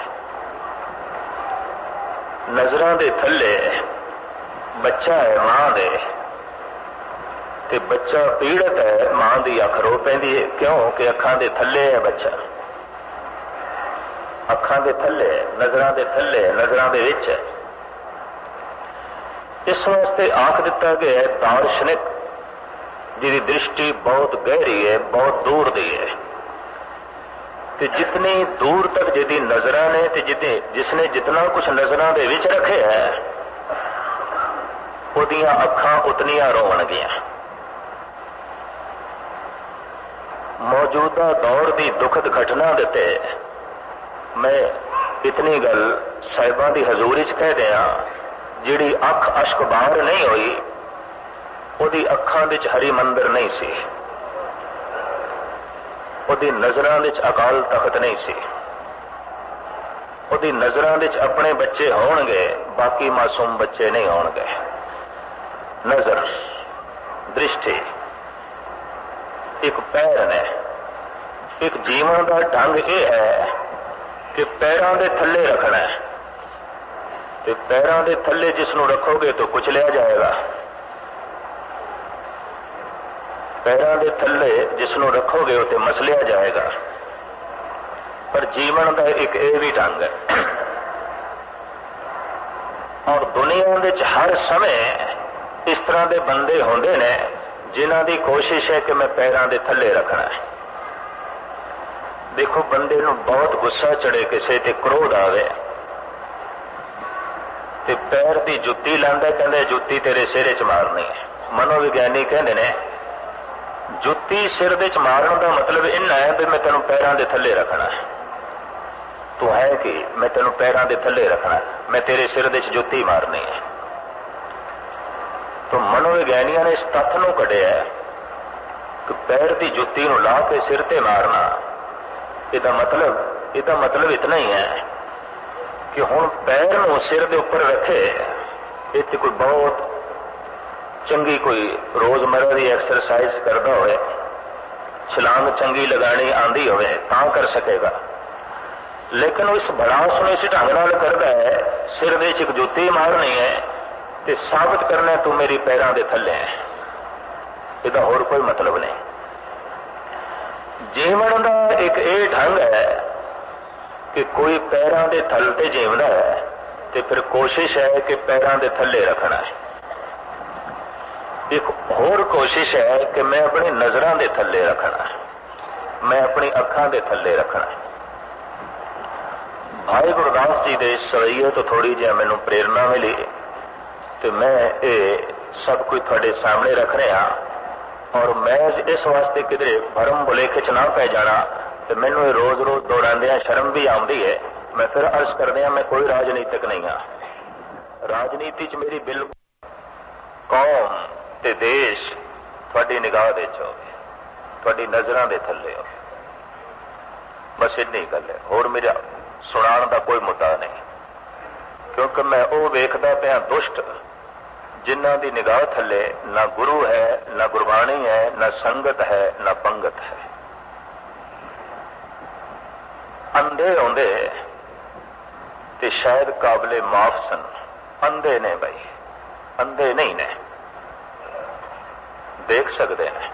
नजरां दे थल्ले बच्चा है मां दे, ते बच्चा पीड़ित है, मां दी अख रो पैंदी है। क्यों कि अखां दे थल्ले है बच्चा, अखां दे थल्ले, नजरां दे थल्ले, नजरां दे विच है। इस वास्ते आख दिता गया है दार्शनिक जिहदी दृष्टि बहुत गहरी है, बहुत दूर दी है, कि जितनी दूर तक जिहदी नजरां ने ते जिते जिसने जितना कुछ नजरां दे विच रखे है उहदियां अखां उतनियां रोवणगियां। मौजूदा दौर की दुखद घटना देते मैं इतनी गल साहिबां दी हजूरी च कह दिया, जिहड़ी अख अश्क बाहर नहीं हुई उहदी अखां विच हरी मंदिर नहीं सी, उहदी नजरां विच अकाल तख्त नहीं सी, उहदी नजरां विच अपने बच्चे होणगे, बाकी मासूम बच्चे नहीं होणगे। नजर दृष्टि एक पैर ने, एक जीवन का ढंग यह है कि पैरों के थल्ले रखना है, तो पैरों के थल्ले जिसनों रखोगे तो कुचलिया जाएगा, पैरों के थल्ले जिसनों रखोगे तो मसलिया जाएगा। पर जीवन का एक यह भी ढंग है। और दुनिया में हर समय इस तरह के बंदे होंदे ने जिन्हां दी कोशिश है कि मैं पैरों के थल्ले रखना है। देखो बंदे नूं बहुत गुस्सा चढ़े, किसी ते क्रोध आवे ते पैर की जुत्ती लांदा, कहंदे जुत्ती तेरे सिर च मारनी है। मनोविग्यानी कहंदे ने जुत्ती सिर दे च मारन का मतलब इन्ना है भी मैं तेनों पैरों के थल्ले रखना है। तू है कि मैं तेनों पैरों के थल्ले रखना है, मैं तेरे सिर दे च जुत्ती मारनी है। तो मनोविग्यानियों ने इस तत्थ नूं कढिया कि पैर की जुत्ती नूं ला के सिर ते मारना, इसका मतलब इसका मतलब इतना ही है कि हुण पैर नूं सिर दे उपर रखे, इत्थे कोई बहुत चंगी कोई रोजमर्रा की एक्सरसाइज करता होए, छलांग चंगी लगानी आंदी होवे तां कर सकेगा, लेकिन इस भड़ास नूं इस ढंग नाल करदा है, सिर दे च एक जुत्ती मारनी है ते साबित करना तू मेरी पैरों के थल्ले है। इसका होर कोई मतलब नहीं। जीवन का एक ये ढंग है कि कोई पैरों के थल ते जीवदा है तो फिर कोशिश है कि पैरों के थल्ले रखना है। एक होर कोशिश है कि मैं अपनी नजरों के थल्ले रखना है, मैं अपनी अखां के थल्ले रखना है। भाई गुरदास जी के इस रवैये तो थोड़ी जी मैनू प्रेरणा मिली तो मैं ये सब कुछ थोड़े सामने रख रहा, और मैं इस वास्ते किधरे भरम भुलेखे च ना पै जाना तो मैनू रोज रोज दौड़ांदियां शर्म भी आती है। मैं फिर अर्ज करदिया मैं कोई राजनीतिक नहीं हाँ, राजनीति च मेरी बिल्कुल कौम ते देश थोड़ी निगाह दे च होवे, थोड़ी नजरां दे थल्ले होवे, बस इन्नी गल है। होर मेरा सुनाण दा कोई मुद्दा नहीं, क्योंकि मैं वो वेखदा पिया दुष्ट जिन्हां दी निगाह थल्ले ना गुरु है, ना गुरबाणी है, ना संगत है, ना पंगत है। अंधे होंदे ते शायद काबले माफ सन, अंधे ने भाई, अंधे नहीं ने, देख सकते हैं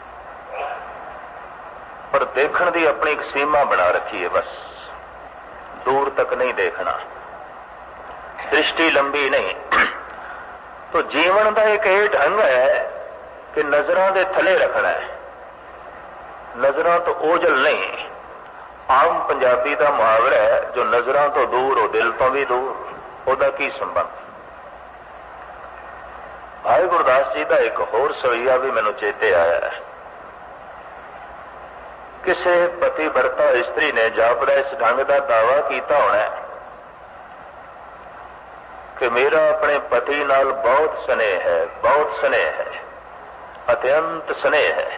पर देखण दी अपनी एक सीमा बना रखी है, बस दूर तक नहीं देखना, दृष्टि लंबी नहीं। तो जीवन का एक ये ढंग है कि नजरों के थले रखना है, नजरों तो ओझल नहीं। आम पंजाबी का मुहावरा है जो नजरों तो दूर हो दिल तो भी दूर, ओदा की संबंध। भाई गुरदास जी का एक होर सवैया भी मैनू चेते आया है। किसी पति वरता स्त्री ने जापदा इस ढंग का दावा किया होना कि मेरा अपने पति नाल बहुत स्नेह है, बहुत स्नेह है, अत्यंत स्नेह है।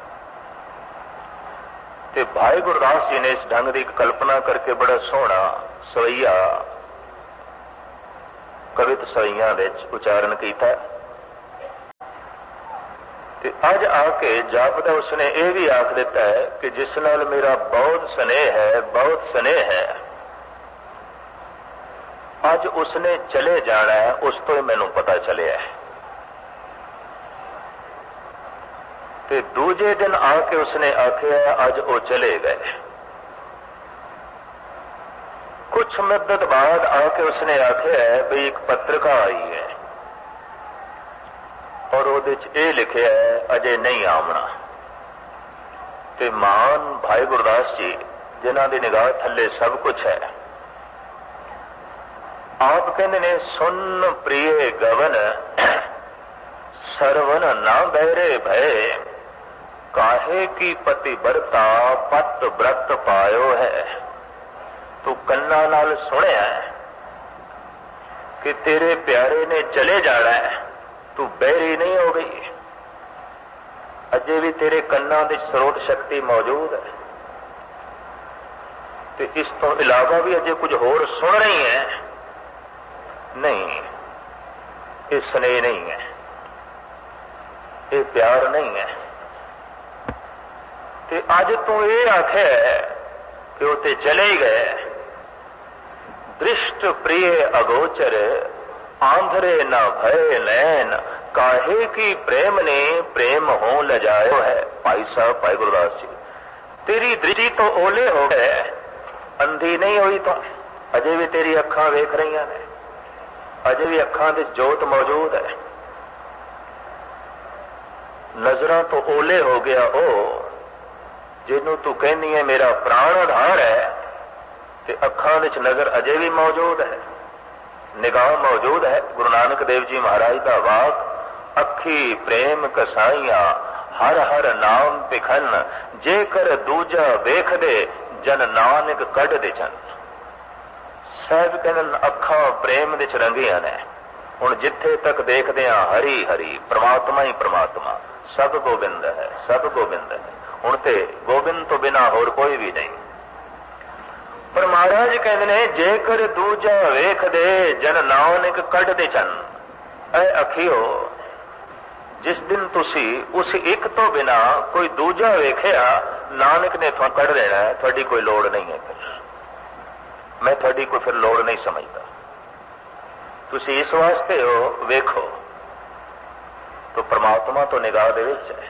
ते भाई गुरदास जी ने इस ढंग की कल्पना करके बड़ा सोहना सवैया कवित सवैया विच उचारण किया। अज आके जापदा उसने यह भी आख दिता है कि जिस नाल मेरा बहुत स्नेह है, बहुत स्नेह है, अज उसने चले जाना है, उस तो ही मैनू पता चलिया है। ते दूजे दिन आके उसने आख्या अज वो चले गए। कुछ मुद्दत बाद आके उसने आख्या है भी एक पत्रिका आई है और ਉਹਦੇ ਚ ਇਹ ਲਿਖਿਆ है अजे नहीं आमना। ते महान भाई गुरदास जी जिन्हां दी निगाह थल्ले सब कुछ है, आप कहते ने सुन प्रिय गवन सरवन ना बहरे भय, काहे की पति बरता पत व्रत पायो है। तू कन्ना नाल सुनिया कि तेरे प्यारे ने चले जाना है, तू बहरी नहीं हो गई, अजे भी तेरे कन्ना की स्रोत शक्ति मौजूद है। तो इस तो इलावा भी अजे कुछ होर सुन रही है, नहीं, ये स्नेह नहीं है, ये प्यार नहीं है। तो अज तू ये आखे कि वो ते चले ही गए। दृष्ट प्रिय अगोचर आंधरे न भय नैन, काहे की प्रेम ने प्रेम हो लजायो है। भाई साहब भाई गुरदास जी, तेरी दृष्टि तो ओले हो गए, अंधी नहीं हुई तो अजे भी तेरी अखां वेख रही ने, अजे भी अखां दे जोत मौजूद है। नजरां तो ओले हो गया ओ जिन्हों तू कहनी है मेरा प्राण आधार है, ते अखां विच नजर अजे भी मौजूद है, निगाह मौजूद है। गुरु नानक देव जी महाराज का वाक, अखी प्रेम कसाइया हर हर नाम पिखन, जेकर दूजा वेख दे जन नानक कढ़ दे जन। साहब कहन अखा प्रेम दे रंगिया ने, हुण जिथे तक देखदे हां हरी हरी, परमात्मा ही परमात्मा, सब गोबिंद है, सब गोबिंद है। हुण ते गोबिंद तो बिना होर कोई भी नहीं। पर महाराज कहते ने जेकर दूजा वेख दे जन नानक कढ़ दे चन। ऐ अखियो, जिस दिन तुसी उस एक तो बिना कोई दूजा वेखिया, नानक ने तुहां कढ़ देना है, थोड़ी कोई लोड़ नहीं है। फिर मैं थोड़ी कोई फिर लोड़ नहीं समझता। तुसी इस वास्ते हो वेखो तो परमात्मा तो निगाह दे विच है।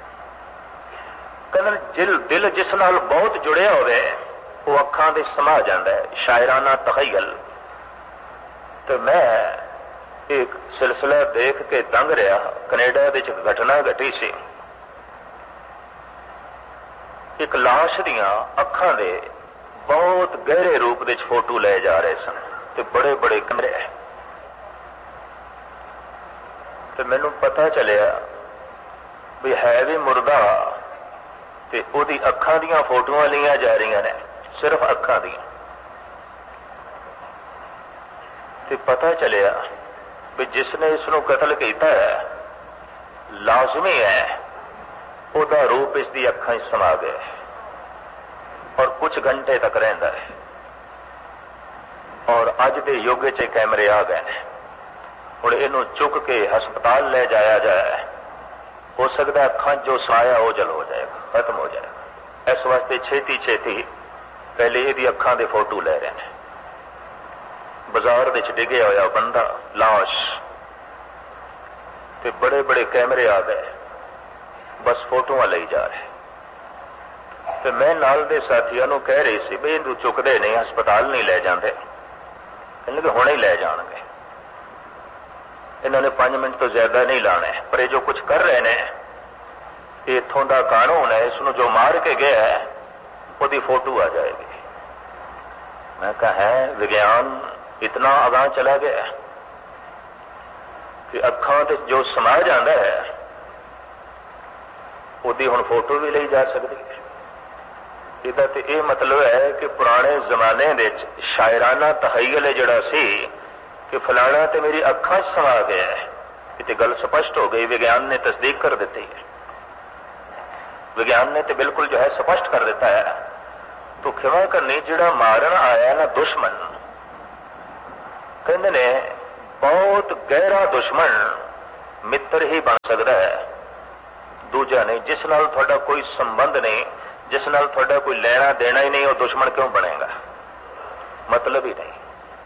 कहन जिल दिल जिस नाल बहुत जुड़िया होवे वो अखां दे समा जाता है, शायराना तखयल। तो मैं एक सिलसिला देख के दंग रहा, कनेडा दे विच घटना घटी सी। एक लाश दियां अखां दे बहुत गहरे रूप दे फोटो ले जा रहे सन, ते बड़े बड़े कमरे। तो मैनू पता चलिया भी है भी मुर्दा, ते ओदी अखां दियां फोटोआं लिया जा रही ने, सिर्फ अखां दियां। ते पता चलिया भी जिसने इसनों कतल किया है, लाजमी है ओदा रूप इसकी अखां च समा गया और कुछ घंटे तक रहिंदा है। और अज दे युग च कैमरे आ गए, हुण इहनूं चुक के हस्पताल ले जाया जाए, हो सकता अखां जो समाया वो जल हो जाएगा, खत्म हो जाएगा। इस वास्ते छेती छेती पहले यदी अखां दे फोटो ले रहे हैं। बाजार विच डिगे होया बंदा, लाश, ते बड़े बड़े कैमरे आ गए, बस फोटोआं लई जा रहे। तो मैं नाल दे साथियों नूं कह रही सी भी इहनूं चुकदे नहीं, हस्पताल नहीं ले जाते, कहंदे हुणे ही ले जाणगे, इन्होंने पांच मिनट तो ज्यादा नहीं लाने। पर ये जो कुछ कर रहे हैं इत्थों का कानून है, इसनों जो मार के गया है उसकी फोटो आ जाएगी। मैं कहा है विज्ञान इतना आगाह चला गया कि अखां ते जो समा जाता है उसकी हुण फोटो भी ली जा सकती है। इसका तो यह मतलब है कि पुराने जमाने में शायराना तहय्युल जिहड़ा सी कि फलाना तो मेरी अखां च समा गया है, ये गल स्पष्ट हो गई, विज्ञान ने तस्दीक कर दी है, विज्ञान ने तो बिल्कुल जो है स्पष्ट कर दिता है। तो खिमा करनी जिहड़ा मारन आया ना दुश्मन, कहते ने बहुत गहरा दुश्मन मित्र ही बन सकता है, दूजा नहीं। जिस नाल तुहाडा कोई संबंध नहीं, जिस नाल तुहाडा कोई लेना देना ही नहीं, वो दुश्मन क्यों बनेगा? मतलब ही नहीं।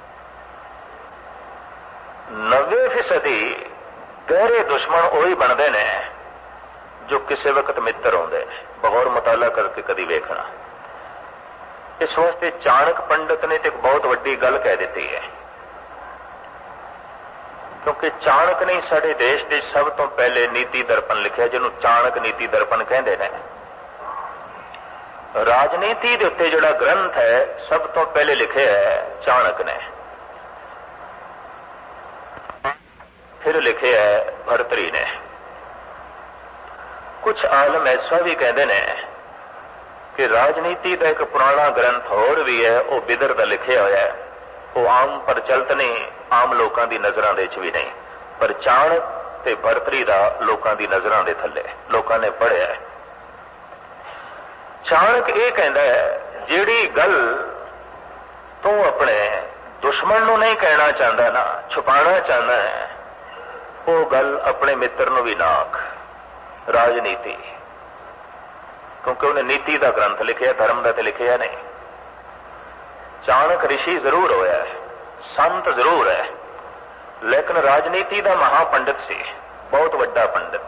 नब्बे फीसदी गहरे दुश्मन वही बनते ने जो किसी वक्त मित्र होंदे ने। बगौर मुताला करके कदी वेखना। इस वास्ते चाणक पंडित ने तो एक बहुत वड्डी गल कह दी है, क्योंकि चाणक ने साडे देश के सब तो पहले नीति दर्पण लिखा, जिन्हों चाणक नीति दर्पण कहते हैं। राजनीति के उत्ते जिहड़ा ग्रंथ है सब तो पहले लिखे है चाणक ने, फिर लिखे है भर्तरी ने। कुछ आलम ऐसा भी कहते हैं कि राजनीति का एक पुराना ग्रंथ होर भी है, वह बिदर का लिखा हुआ है, वो आम प्रचलित नहीं, आम लोगों की नजरों के भी नहीं, पर चाणक ते भर्तरी का लोगों की नजरों के थले लोगों ने पढ़िया है। चाणक ये कहता है जिहड़ी गल तू अपने दुश्मन को नहीं कहना चाहता ना, छुपाना चाहता है, वो गल अपने मित्र को भी ना आख। राजनीति, क्योंकि उन्हें नीति का ग्रंथ लिखे, धर्म का तो लिखे नहीं। चाणक ऋषि जरूर होया है, संत जरूर है, लेकिन राजनीति का महापंडित सी, बहुत वड्डा पंडित।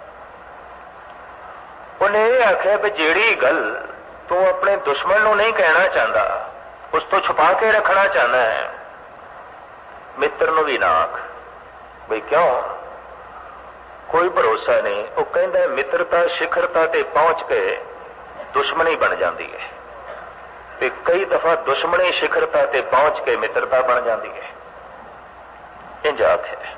उन्हें यह आख्या भी जिहड़ी गल तू अपने दुश्मन को नहीं कहना चाहता, उस तो छुपा के रखना चाहता है, मित्र को भी ना आख। भाई क्यों? कोई भरोसा नहीं। वो कहता मित्रता शिखरता ते पहुंच के दुश्मनी बन जाती है, ते कई दफा दुश्मनी शिखरता ते पहुंच के मित्रता बन जाती है। इंज आख्या।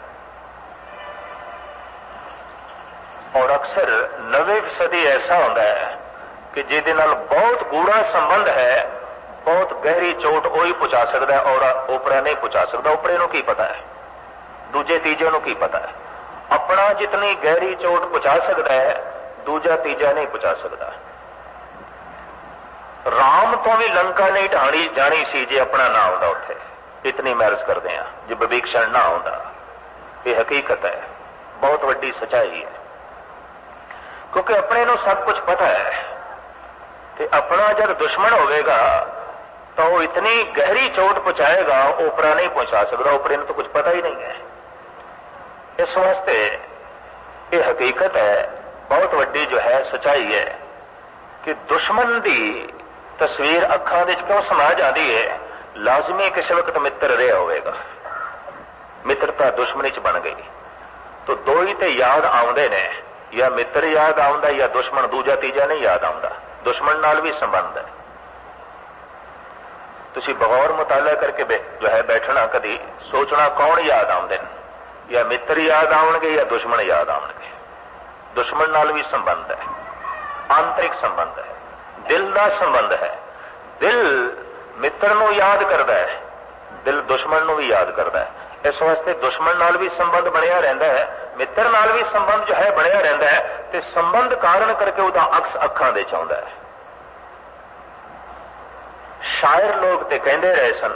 और अक्सर नवे फीसदी ऐसा होता है कि जिहदे नाल बहुत गूढ़ा संबंध है, बहुत गहरी चोट वही पहुंचा सकता है और ओपरा नहीं पहुंचा सकता। ओपरे को की पता है, दूजे तीजे को की पता है। अपना जितनी गहरी चोट पहुंचा सकता है, दूजा तीजा नहीं पहुंचा सकता। राम तो भी लंका नहीं ढाणी जानी सी जे अपना ना होता उत्थे, इतनी मैं अर्ज करते हैं, जे विभीषण ना होता। ये हकीकत है, बहुत वड्डी सच्चाई है, क्योंकि अपने को सब कुछ पता है। ते अपना जब दुश्मन होगा तो वो इतनी गहरी चोट पहुंचाएगा, ओपरा नहीं पहुंचा सकता। ओपरे को तो कुछ पता ही नहीं है। इस वास्ते ये हकीकत है, बहुत वड्डी जो है सच्चाई है कि दुश्मन की तस्वीर अखां विच क्यों समा जाती है। लाजमी किसी वक्त मित्र रहा होगा, मित्रता दुश्मनी च बन गई तो दो ही तो याद आउंदे ने, या मित्र याद आउंदा या दुश्मन, दूजा तीजा नहीं याद आउंदा। दुश्मन नाल भी संबंध है। तुसी बगौर मुताला करके जो है बैठना, कदी सोचना कौन याद आउंदे ने, या मित्र याद आउणगे या दुश्मन याद आउणगे। दुश्मन नाल भी संबंध है, आंतरिक संबंध है, दिल का संबंध है। दिल मित्र को याद करता है, दिल दुश्मन को भी याद करता है। इस वास्ते दुश्मन नाल भी संबंध बनया रहता है, मित्र नाल भी संबंध जो है बनया रहता है, ते संबंध कारण करके उसका अक्स अखां दे च आउंदा है। शायर लोग ते कहते रहे सन,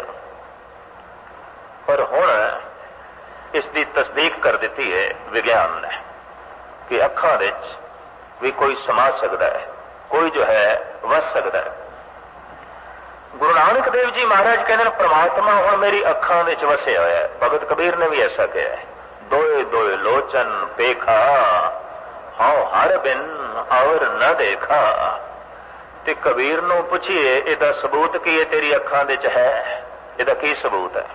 पर हुण इसकी तस्दीक कर दी है विज्ञान ने कि अखां विच भी कोई समा सकता है, कोई जो है वस सकता है। गुरु नानक देव जी महाराज कहते हैं परमात्मा हुण मेरी अखां विच वसिया होया है। भगत कबीर ने भी ऐसा कहा है, दोए दोए लोचन पेखा, हाउ हर बिन और न देखा। ते कबीर नूं पुछिए इहदा सबूत की है, तेरी अखां विच है, इहदा की सबूत है?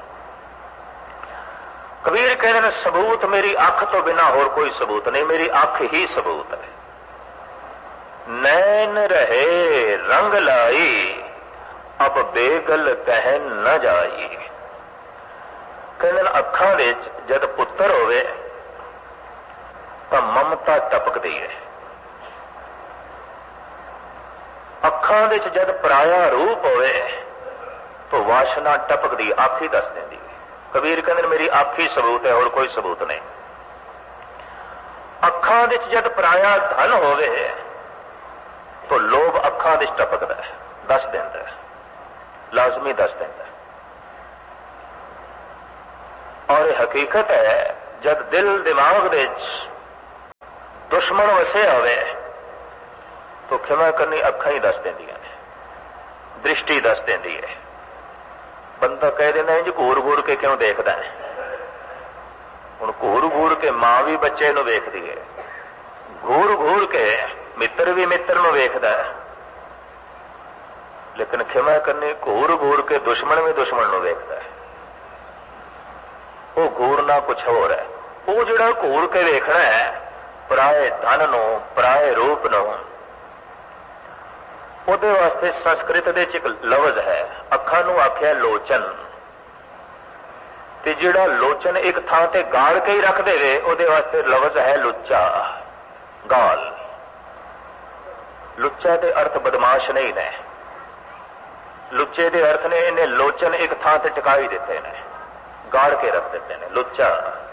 कबीर कहते हैं सबूत मेरी अख तो बिना होर कोई सबूत नहीं, मेरी अख ही सबूत है। नैन रहे रंग लाई, अब बेगल कह न जाई। कहते अखां विच जद पुत्र होवे तो ममता टपकदी है, अखां विच जद पराया रूप होवे तो वासना टपकदी, अख ही दस देंदी है। कबीर कहते मेरी अख ही सबूत है, और कोई सबूत नहीं। अखां विच जद पराया धन होवे तो लोभ अखां विच टपकदा है, दस देंदा है, लाजमी दस देंदा है। और यह हकीकत है जब दिल दिमाग विच दुश्मन वसे होवे तो खिमा करनी अखां ही दस देंदियां ने, दृष्टि दस देंदी है। बंदा कह देना इंज घूर घूर के क्यों देखदा है, हुण घूर घूर के मां भी बच्चे नूं वेखदी है, घूर घूर के मित्र भी मित्र नूं वेखदा है, लेकिन खिमा करनी घूर घूर के दुश्मन भी दुश्मन नूं वेखदा है। वो घूरना कुछ होर है। वो जिहड़ा घूर के वेखना है पराए धन नूं, पराए रूप नूं, ਉਹਦੇ वास्ते संस्कृत ਦੇ ਚ ਇੱਕ ਲਫ਼ਜ਼ है, ਅੱਖਾਂ ਨੂੰ ਆਖਿਆ ਲੋਚਨ, ਤੇ ਜਿਹੜਾ ਲੋਚਨ ਇੱਕ ਥਾਂ ਤੇ ਗਾੜ ਕੇ ਹੀ ਰੱਖ ਦੇਵੇ ਉਹਦੇ ਵਾਸਤੇ ਲਫ਼ਜ਼ ਹੈ ਲੁੱਚਾ, ਗਾਲ। ਲੁੱਚਾ ਦੇ ਅਰਥ ਬਦਮਾਸ਼ ਨਹੀਂ ਨੇ, ਲੁੱਚੇ ਦੇ ਅਰਥ ਨੇ ਇਹਨੇ ਲੋਚਨ ਇੱਕ ਥਾਂ ਤੇ ਟਿਕਾਈ ਦਿੱਤੇ ਨੇ, ਗਾੜ ਕੇ ਰੱਖ ਦਿੱਤੇ ਨੇ, ਲੁੱਚਾ।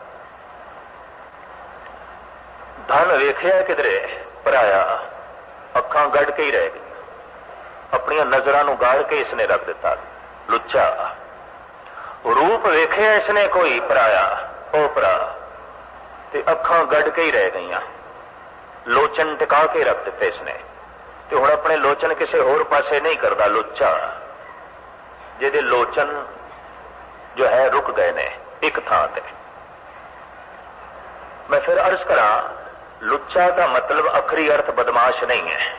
ਧਨ ਵੇਖਿਆ ਕਿਧਰੇ ਪਰਾਇਆ, ਅੱਖਾਂ ਗੜ ਕੇ ਹੀ ਰਹਿ ਗਈ, अपनिया नजरां नूं गाड़ के इसने रख दिता, लुच्चा। रूप वेखिया इसने कोई पराया, ओपरा, ते अखां गड़ के ही रह गईयां, लोचन टिका के रख दिते इसने, ते हुण अपने लोचन किसी होर पासे नहीं करता, लुच्चा जिहदे लोचन जो है रुक गए ने एक थां ते। मैं फिर अर्ज करा, लुच्चा का मतलब अखरी अर्थ बदमाश नहीं है।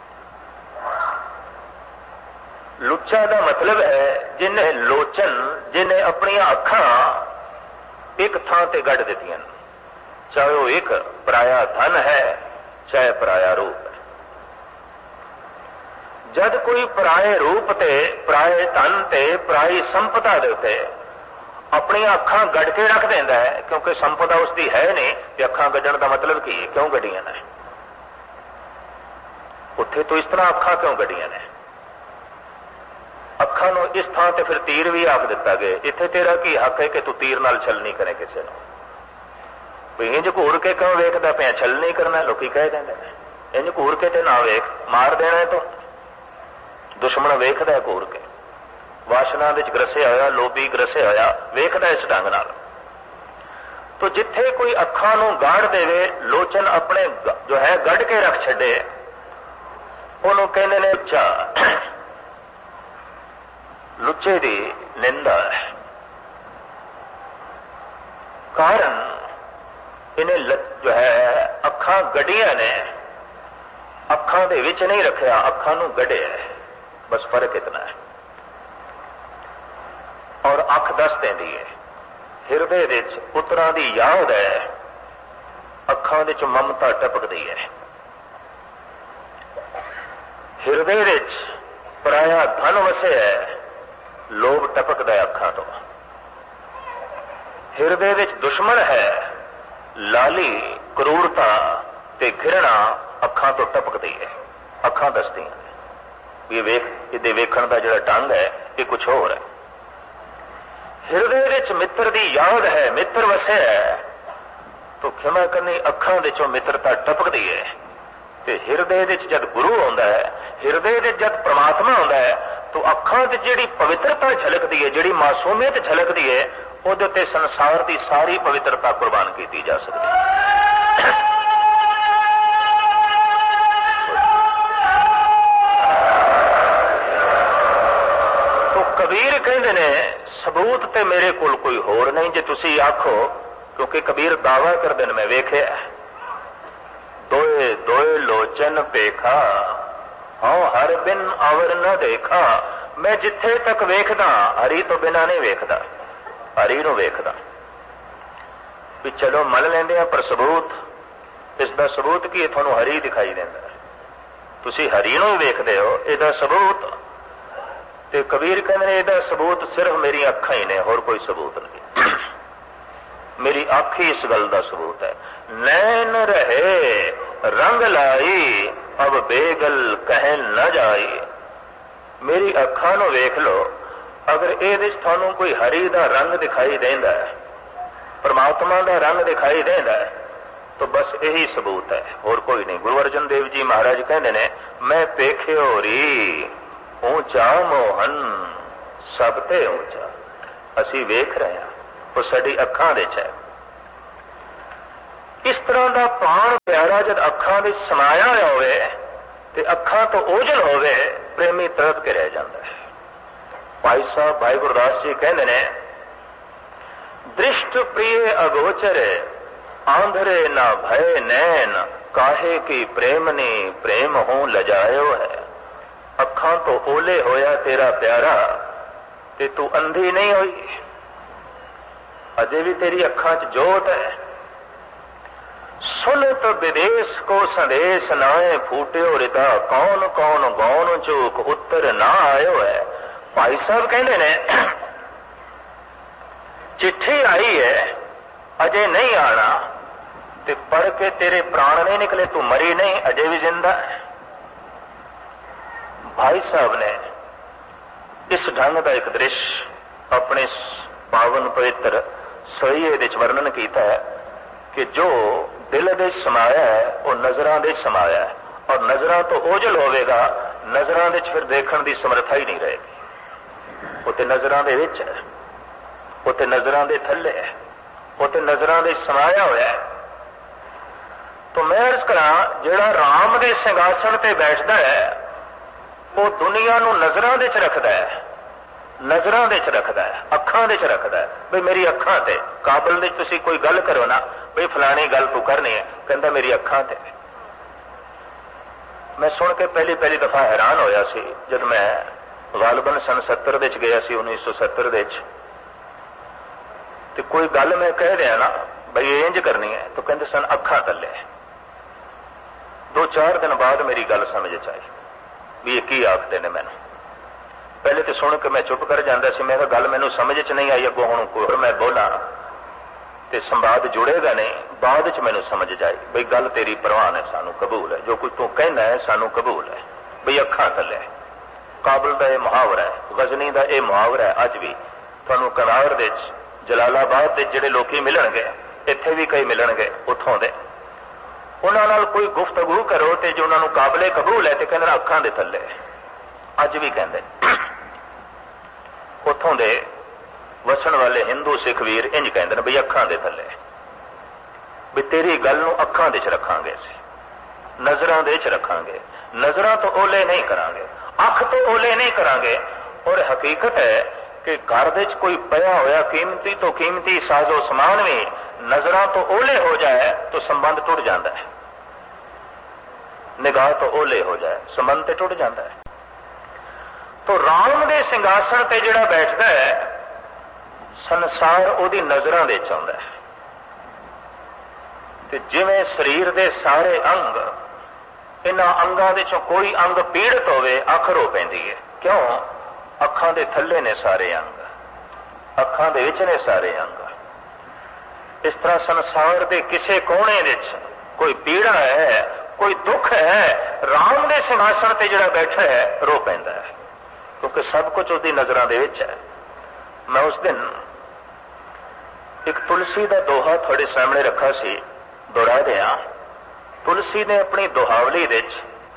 लुच्चा का मतलब है जिन्हें लोचन, जिन्हें अपनी अखां एक थां ते गढ़ दित्तियां, चाहे वो एक पराया धन है चाहे पराया रूप है। जद कोई पराए रूप ते, पराए धन ते, पराई संपदा दे उत्ते अपनी अखां गढ़ के रख देंदा है, क्योंकि संपदा उसकी है नहीं, कि अखां गढ़ण का मतलब की है, क्यों गढ़ियां ने उत्थे, तो इस तरह अखां क्यों गढ़ियां ने? अखां नूं इस थां ते फिर तीर भी आख दिता गया, इत्थे तेरा की हक है कि तू तीर नाल छल नहीं करे किसी नूं, भी इंज घूर के क्यों वेखदा पिया, छल नहीं करना, लोग कह देंगे इंज घूर के ते ना वेख, मार देना है। तो दुश्मन वेखदा है घूर के, वासना विच ग्रसिया होया, लोभी ग्रसिया होया, वेखदा इस ढंग नाल। तो जिथे कोई अखां नूं गाड़ देवे, लोचन अपने जो है गढ़ के रख छड्डे, उहनूं कहंदे ने लुच्चा। लुच्चे दी निंदा है, कारण इन्हें जो है अखां गड्डियां ने, अखां दे विच नहीं रखिया, अखां नूं गड्ढिया है, बस फर्क इतना है। और अख दस देंदी है, हिरदे विच पुत्रां दी याद है, अखां विच ममता टपकदी है। हिरदे विच पराया धन वसे है, लोभ टपकदा है अखां तो। हिरदे विच दुश्मन है, लाली, क्रूरता ते घृणा अखां तो टपकदी है, अखां दसदियां ने। ये वेख, इहदे वेखण दा जिहड़ा ढंग है ये कुछ होर है। हिरदे विच मित्र दी याद है, मित्र वसे है, तो खिमा करनी अखां विचों मित्रता टपकदी है। ते हिरदे विच जद गुरु आउंदा है, हिरदे विच जद परमात्मा आउंदा है, तो अखां विच जिहड़ी पवित्रता झलकदी है, जिहड़ी मासूमियत झलकदी है, उहदे ते संसार की सारी पवित्रता कुर्बान की जा सकती है। तो कबीर कहंदे ने सबूत ते मेरे कोल कोई होर नहीं, जे तुसी आखो, क्योंकि कबीर दावा करदे ने मैं वेखिया, दोए दोए लोचन पेखा, हाँ हर बिन अवर न देखा। मैं जिथे तक वेखदा हरी तो बिना नहीं वेखदा, हरी नूं वेखदा। भी चलो मन लेंदे आ, पर सबूत, इसका सबूत की तुहानूं हरी दिखाई देंदा, तुसी हरी नूं वेखदे हो, इहदा सबूत। ते कबीर कहंदे ने इहदा सबूत सिर्फ मेरी अखां ही ने, होर कोई सबूत नहीं। मेरी अख ही इस गल का सबूत है। नैन रहे रंग लाई, अब बेगल कहन न जाई। मेरी अखां नूं वेख लो, अगर ये थानू कोई हरी का रंग दिखाई देंदा है, परमात्मा का रंग दिखाई देंदा है, तो बस यही सबूत है, और कोई नहीं। गुरु अर्जन देव जी महाराज कहते ने, मैं पेखे होरी ऊंचा मोहन सब ते ऊंचा। असी वेख रहे हैं, वो साडी अखां दे च है। इस तरह का प्राण प्यारा जब अखां दे समाया होवे ते अखां तो ओझल होवे, प्रेमी तड़प के रह जाता है। भाई साहब भाई गुरदास जी कहते ने, दृष्ट प्रिय अगोचर आंधरे ना भय नैन, काहे की प्रेमनी प्रेम हो लजायो है। अखां तो ओले होया तेरा प्यारा, ते तू अंधी नहीं हुई, अजे भी तेरी अखां च जोत है। सुनत विदेश को संदेश नाए फूट्यो रिता, कौन कौन गौन चूक उत्तर ना आयो है। भाई साहब कहते ने, चिट्ठी आई है अजे नहीं आना, ते पढ़ के तेरे प्राण नहीं निकले, तू मरी नहीं, अजे भी जिंदा है। भाई साहब ने इस ढंग का एक दृश्य अपने पावन पवित्र सोईए दे वर्णन किया है कि जो दिल दे समाया है वो नजरां दे समाया है, और नजरां तो ओझल होवेगा, नजरां दे फिर देखण दी समर्था ही नहीं रहेगी। वो ते नजरां दे विच है, वो ते नजरां दे थल्ले है, वो ते नजरां दे समाया होया है। तो मैं अर्ज करा, जिहड़ा राम दे सिंघासन ते बैठदा है वो दुनिया नूं नजरां दे च रखदा है, नजरां दे च रखदा है, अखां दे च रखदा है। बई मेरी अखां ते काबल दे तुसीं कोई गल करो ना, बई फलानी गल तू करनी है, कहंदा मेरी अखां ते। मैं सुन के पहली पहली दफा हैरान होया सी, जब मैं गालबन सन सत्तर दे च गया सी, उन्नीस सौ सत्तर दे च, ते कोई गल मैं कह दिया ना बई इंज करनी है, तो कहंदे सन अखां तले। दो चार दिन बाद मेरी गल समझ च आई भी ये की आखते ने मैनू। पहले तो सुन के मैं चुप कर जाता सी, मैं गल मैनू समझ च नहीं आई, अगों हुण कोई मैं बोला तो संवाद जुड़ेगा नहीं। बाद च मैनू समझ जाए बई गल तेरी परवान है, सानू कबूल है, जो कुछ तू कहना है सानू कबूल है, बई अखां थले। काबल का यह मुहावरा है, गजनी का यह मुहावरा है। अज भी तुहानू कनार दे जलालाबाद के जिहड़े लोकी मिलणगे, इत्थे भी कई मिलणगे उत्थों दे, उन्हां नाल कोई गुफ्तगू करो तो जो उन्होंने काबले कबूल है तो कहते अखां दे थले। अज भी कहते उत्थों दे वसन वाले हिंदू सिख वीर इंज कहते बई अखां दे थले, भी तेरी गल नूं अखां दे च रखांगे, नजरां दे च रखांगे, नजरां तो ओले नहीं करांगे, अख तो ओले नहीं करांगे। और हकीकत है कि घर दे च कोई पया होया कीमती तो कीमती साजो समान भी नजरां तो ओले हो जाए तो संबंध टूट जाता है, निगाह तो ओले हो जाए संबंध तो टूट जाता है। तो राम दे सिंघासन ते जिहड़ा बैठदा है, संसार उहदी नजरां दे च आउंदा है। ते जिवें शरीर दे सारे अंग, इन्हां अंगां दे चों कोई अंग पीड़ित होवे अख रो पैंदी है। क्यों? अखां दे थल्ले ने सारे अंग, अखां दे विच ने सारे अंग। इस तरह संसार के किसी कोने विच कोई पीड़ा है, कोई दुख है, राम दे सिंघासन ते जिहड़ा बैठा है रो पैंदा है, क्योंकि सब कुछ उसकी नजरां दे विच है। मैं उस दिन एक तुलसी का दोहा थोड़े सामने रखा सी, दोहरा दिया। तुलसी ने अपनी दोहावली विच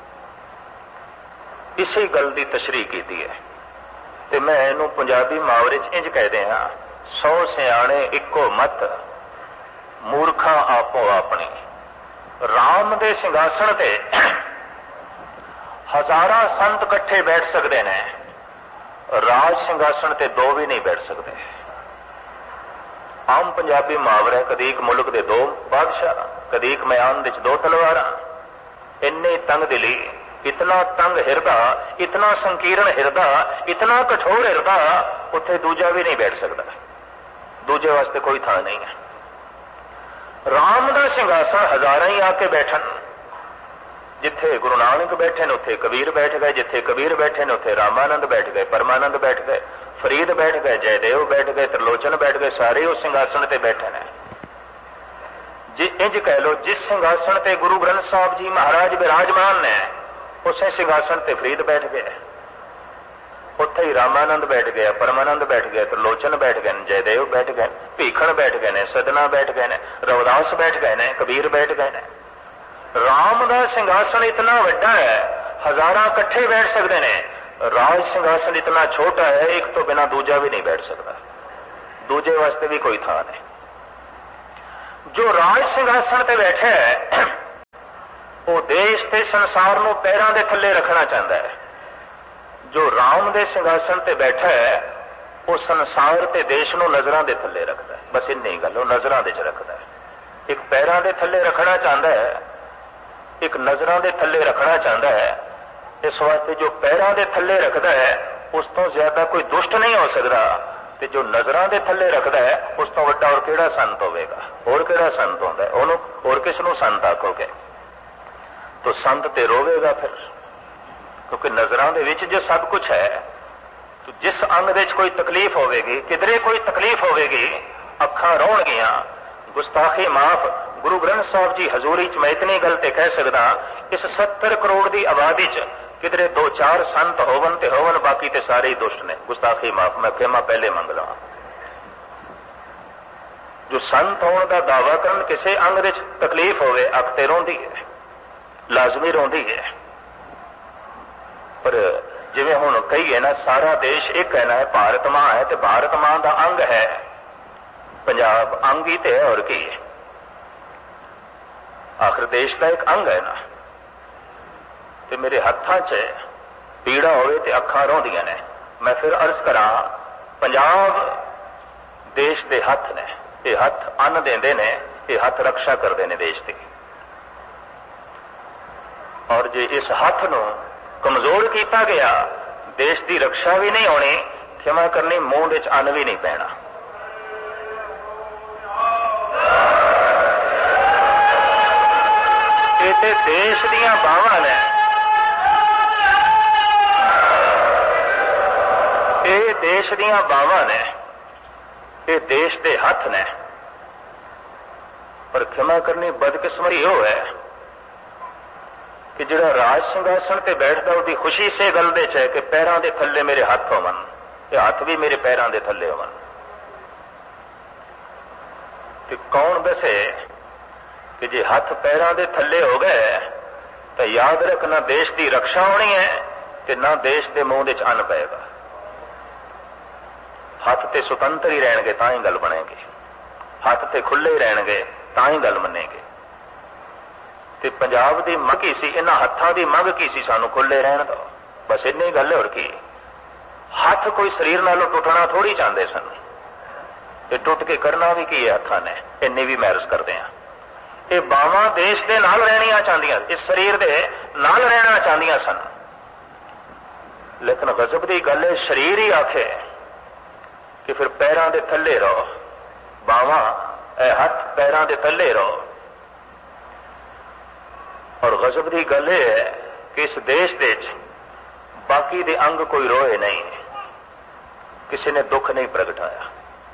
इसी गल की तशरीह की है, ते मैं इहनूं पंजाबी मुहावरे च इंज कहदे हां, सौ सियाणे इक्को मत, मूर्खा आपो अपनी। राम दे सिंघासन ते हजारां संत इकट्ठे बैठ सकते हैं, राज सिंघासन ते दो भी नहीं बैठ सकते। आम पंजाबी मुहावरा, कदी एक मुल्क दे दो बादशाह, कदी एक मैदान दे दो तलवारां। इन्ने तंग दिली, इतना तंग हिरदा, इतना संकीर्ण हिरदा, इतना कठोर हिरदा, उत्थे दूजा भी नहीं बैठ सकता, दूजे वास्ते कोई थां नहीं है। राम का सिंघासन हजारां ही आके बैठन, जिथे गुरु नानक बैठे ने उत्थे कबीर बैठ गए, जिथे कबीर बैठे ने उत्थे रामानंद बैठ गए, परमानंद बैठ गए, फरीद बैठ गए, जयदेव बैठ गए, त्रिलोचन बैठ गए, सारे उस सिंघासन ते बैठे ने। जी इंज कह लो, जिस सिंघासन ते गुरु ग्रंथ साहब जी महाराज विराजमान ने, उस सिंघासन ते फरीद बैठ गए, उत्थे ही रामानंद बैठ गया, परमानंद बैठ गया, त्रिलोचन बैठ गए, जयदेव बैठ गए, भीखण बैठ गए ने, सदना बैठ गए ने, रविदास बैठ गए ने, कबीर बैठ गए ने। राम का सिंघासन इतना वड्डा है, हजारां इकट्ठे बैठ सकते हैं। राज सिंघासन इतना छोटा है, एक तो बिना दूजा भी नहीं बैठ सकता, दूजे वास्ते भी कोई थां नहीं। जो राज सिंघासन ते बैठा है वो देश ते संसार नूं पैरां दे थल्ले रखना चाहता है। जो राम दे सिंघासन ते बैठा है वो संसार ते देश नूं नजरां दे थल्ले रखता है। बस इन्नी गल, वो नजरां दे च रखता है। एक पैरां दे थल्ले रखना चाहता है, एक नजरां दे थल्ले रखना चाहता है। इस वास्ते जो पैरां दे थल्ले रखता है उस तो ज्यादा कोई दुष्ट नहीं हो सकता, ते जो नजरां दे थल्ले रखता है उस तो वड्डा और किहड़ा संत होवेगा? और किहड़ा संत होंदा है? ओनू और किस नूं संत आखोगे? तो संत ते रोवेगा फिर, क्योंकि नजरां दे विच जो सब कुछ है। तो जिस अंग दे कोई तकलीफ होवेगी, किधरे कोई तकलीफ होवेगी, अखां रोणगियां, गुस्ताखी माफ। गुरु ग्रंथ साहब जी हजूरी च मैं इतनी गल ते कह सकदा, इस सत्तर करोड़ की आबादी च किधरे दो चार संत होवन ते होवन, बाकी ते सारे ही दुष्ट ने। गुस्ताखी माफ, मैं खेमा पहले मंग ला। जो संत होने का दावा करन, किसी अंग दे तकलीफ होवे, अख ते रोंदी है, लाजमी रोंदी है। पर जिवें हुण कहीए ना, सारा देश एक है ना, भारत मां है, ते भारत मां का अंग है पंजाब, अंग ही ते है, और की है? आखिर देश का एक अंग है ना। ते मेरे हत्थां च पीड़ा होवे ते अखां रोंदियां ने। मैं फिर अर्ज करा, पंजाब देश के हथ ने, ये हथ अन्न देंदे ने, ये हथ रक्षा करते हैं देश की। और जे इस हथ नूं कमजोर किया गया, देश की रक्षा भी नहीं होनी, क्षमा करनी, मूंह विच अन्न भी नहीं पैना। ये ते देश दीयां बावां ने, ये देश दीयां बावां ने, ये देश के हथ ने। पर क्षमा करनी, बदकिस्मती हो है कि जिहड़ा राज सिंघासन ते बैठदा, उसकी खुशी से गल दे च है कि पैरां दे थल्ले मेरे हथ होवन, ते हथ भी मेरे पैरां दे थल्ले होवन। ते कौन दसे कि जे हथ पैरां दे थल्ले हो गए तो याद रख, ना देश की रक्षा होनी है ते ना देश के मूंह विच अन्न पेगा। हथ ते सुतंत्र ही रहणगे तां ही गल बनेगी, हथ ते खुले ही रहणगे तां ही गल मनेगी। ते पंजाब की मंग की सी, इन्हां हत्थां की मंग की सी, सानू खुले रहण दो, बस इन्नी गल है। और की हथ कोई शरीर नालों टुटना थोड़ी चाहते सन, ये टुट के करना भी की है हत्थां ने, इन्नी भी मैरज करते हैं। ये बावां देश के नाल रहनियां चाहदियां, इस शरीर के नाल रहना चाहदियां सन। लेकिन गजब की गल है, शरीर ही आखे कि फिर पैरां दे थल्ले रहो, बावां हथ पैरां दे थल्ले रहो। और गजब की गल है कि इस देश दे बाकी दे अंग कोई रोए नहीं, किसी ने दुख नहीं प्रगटाया।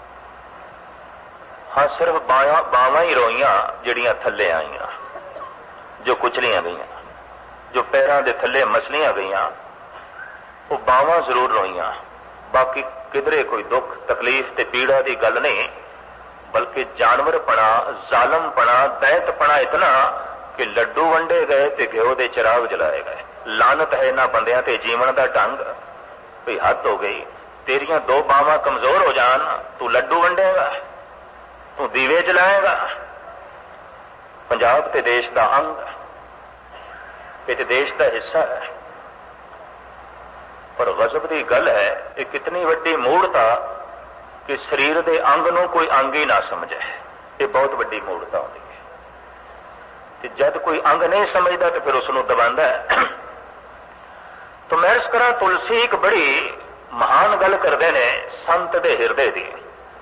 हाँ, सिर्फ बावां बावां ही रोईयां जिहड़ियां थल्ले आईयां, जो कुचलियां गईयां, जो पैरां दे थल्ले मसलियां गईयां, वो बावां जरूर रोईयां। बाकी किधरे कोई दुख तकलीफ ते पीड़ा की गल नहीं, बल्कि जानवरपना, जालमपना, दैंतपना इतना कि लड्डू वंडे गए ते घ्यो दे चिराग जलाए गए। लानत है इन्हां बंदियां ते जीवन का ढंग, कोई हद हो गई। तेरियां दो बावां कमजोर हो जान, तू लड्डू वंडेगा, तू दीवे जलाएगा। पंजाब ते देश का अंग, ये देश का हिस्सा है। पर गजब की गल है, ये कितनी वड्डी मूढ़ता कि शरीर के अंग नूं कोई अंग ही ना समझे। ये बहुत वड्डी मूढ़ता होती है। जब कोई अंग नहीं समझता तो फिर उसनूं दबांदा है। तो मैं इस तरह तुलसी एक बड़ी महान गल करते ने संत दे हिरदे दी।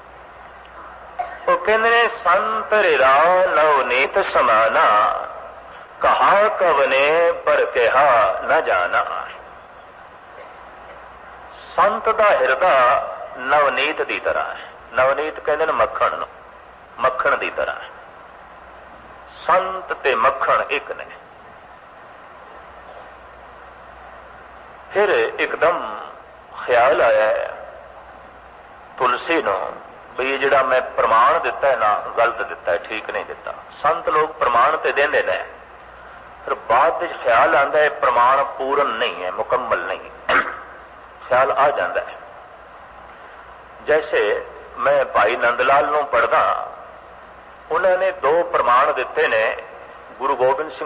वो कहते ने, संत रिरा नवनीत समाना, कहा कवने पर कहा न जाना। संत दा हिरदा नवनीत दी तरह है। नवनीत कहते हैं मक्खण, मक्खण दी तरह है। संत ते मक्खण एक ने। फिर एकदम ख्याल आया है तुलसी नूं भी ये जिहड़ा मैं प्रमाण दिता है ना गलत दिता है, ठीक नहीं दिता। संत लोग प्रमाण तो देंदे ने, फिर बाद विच ख्याल आंदा है प्रमाण पूर्ण नहीं है, मुकम्मल नहीं। ख्याल आ जाता है। जैसे मैं भाई नंदलाल नूं पढ़दा, उन्होंने दो प्रमाण दिते ने गुरु गोबिंद सिंह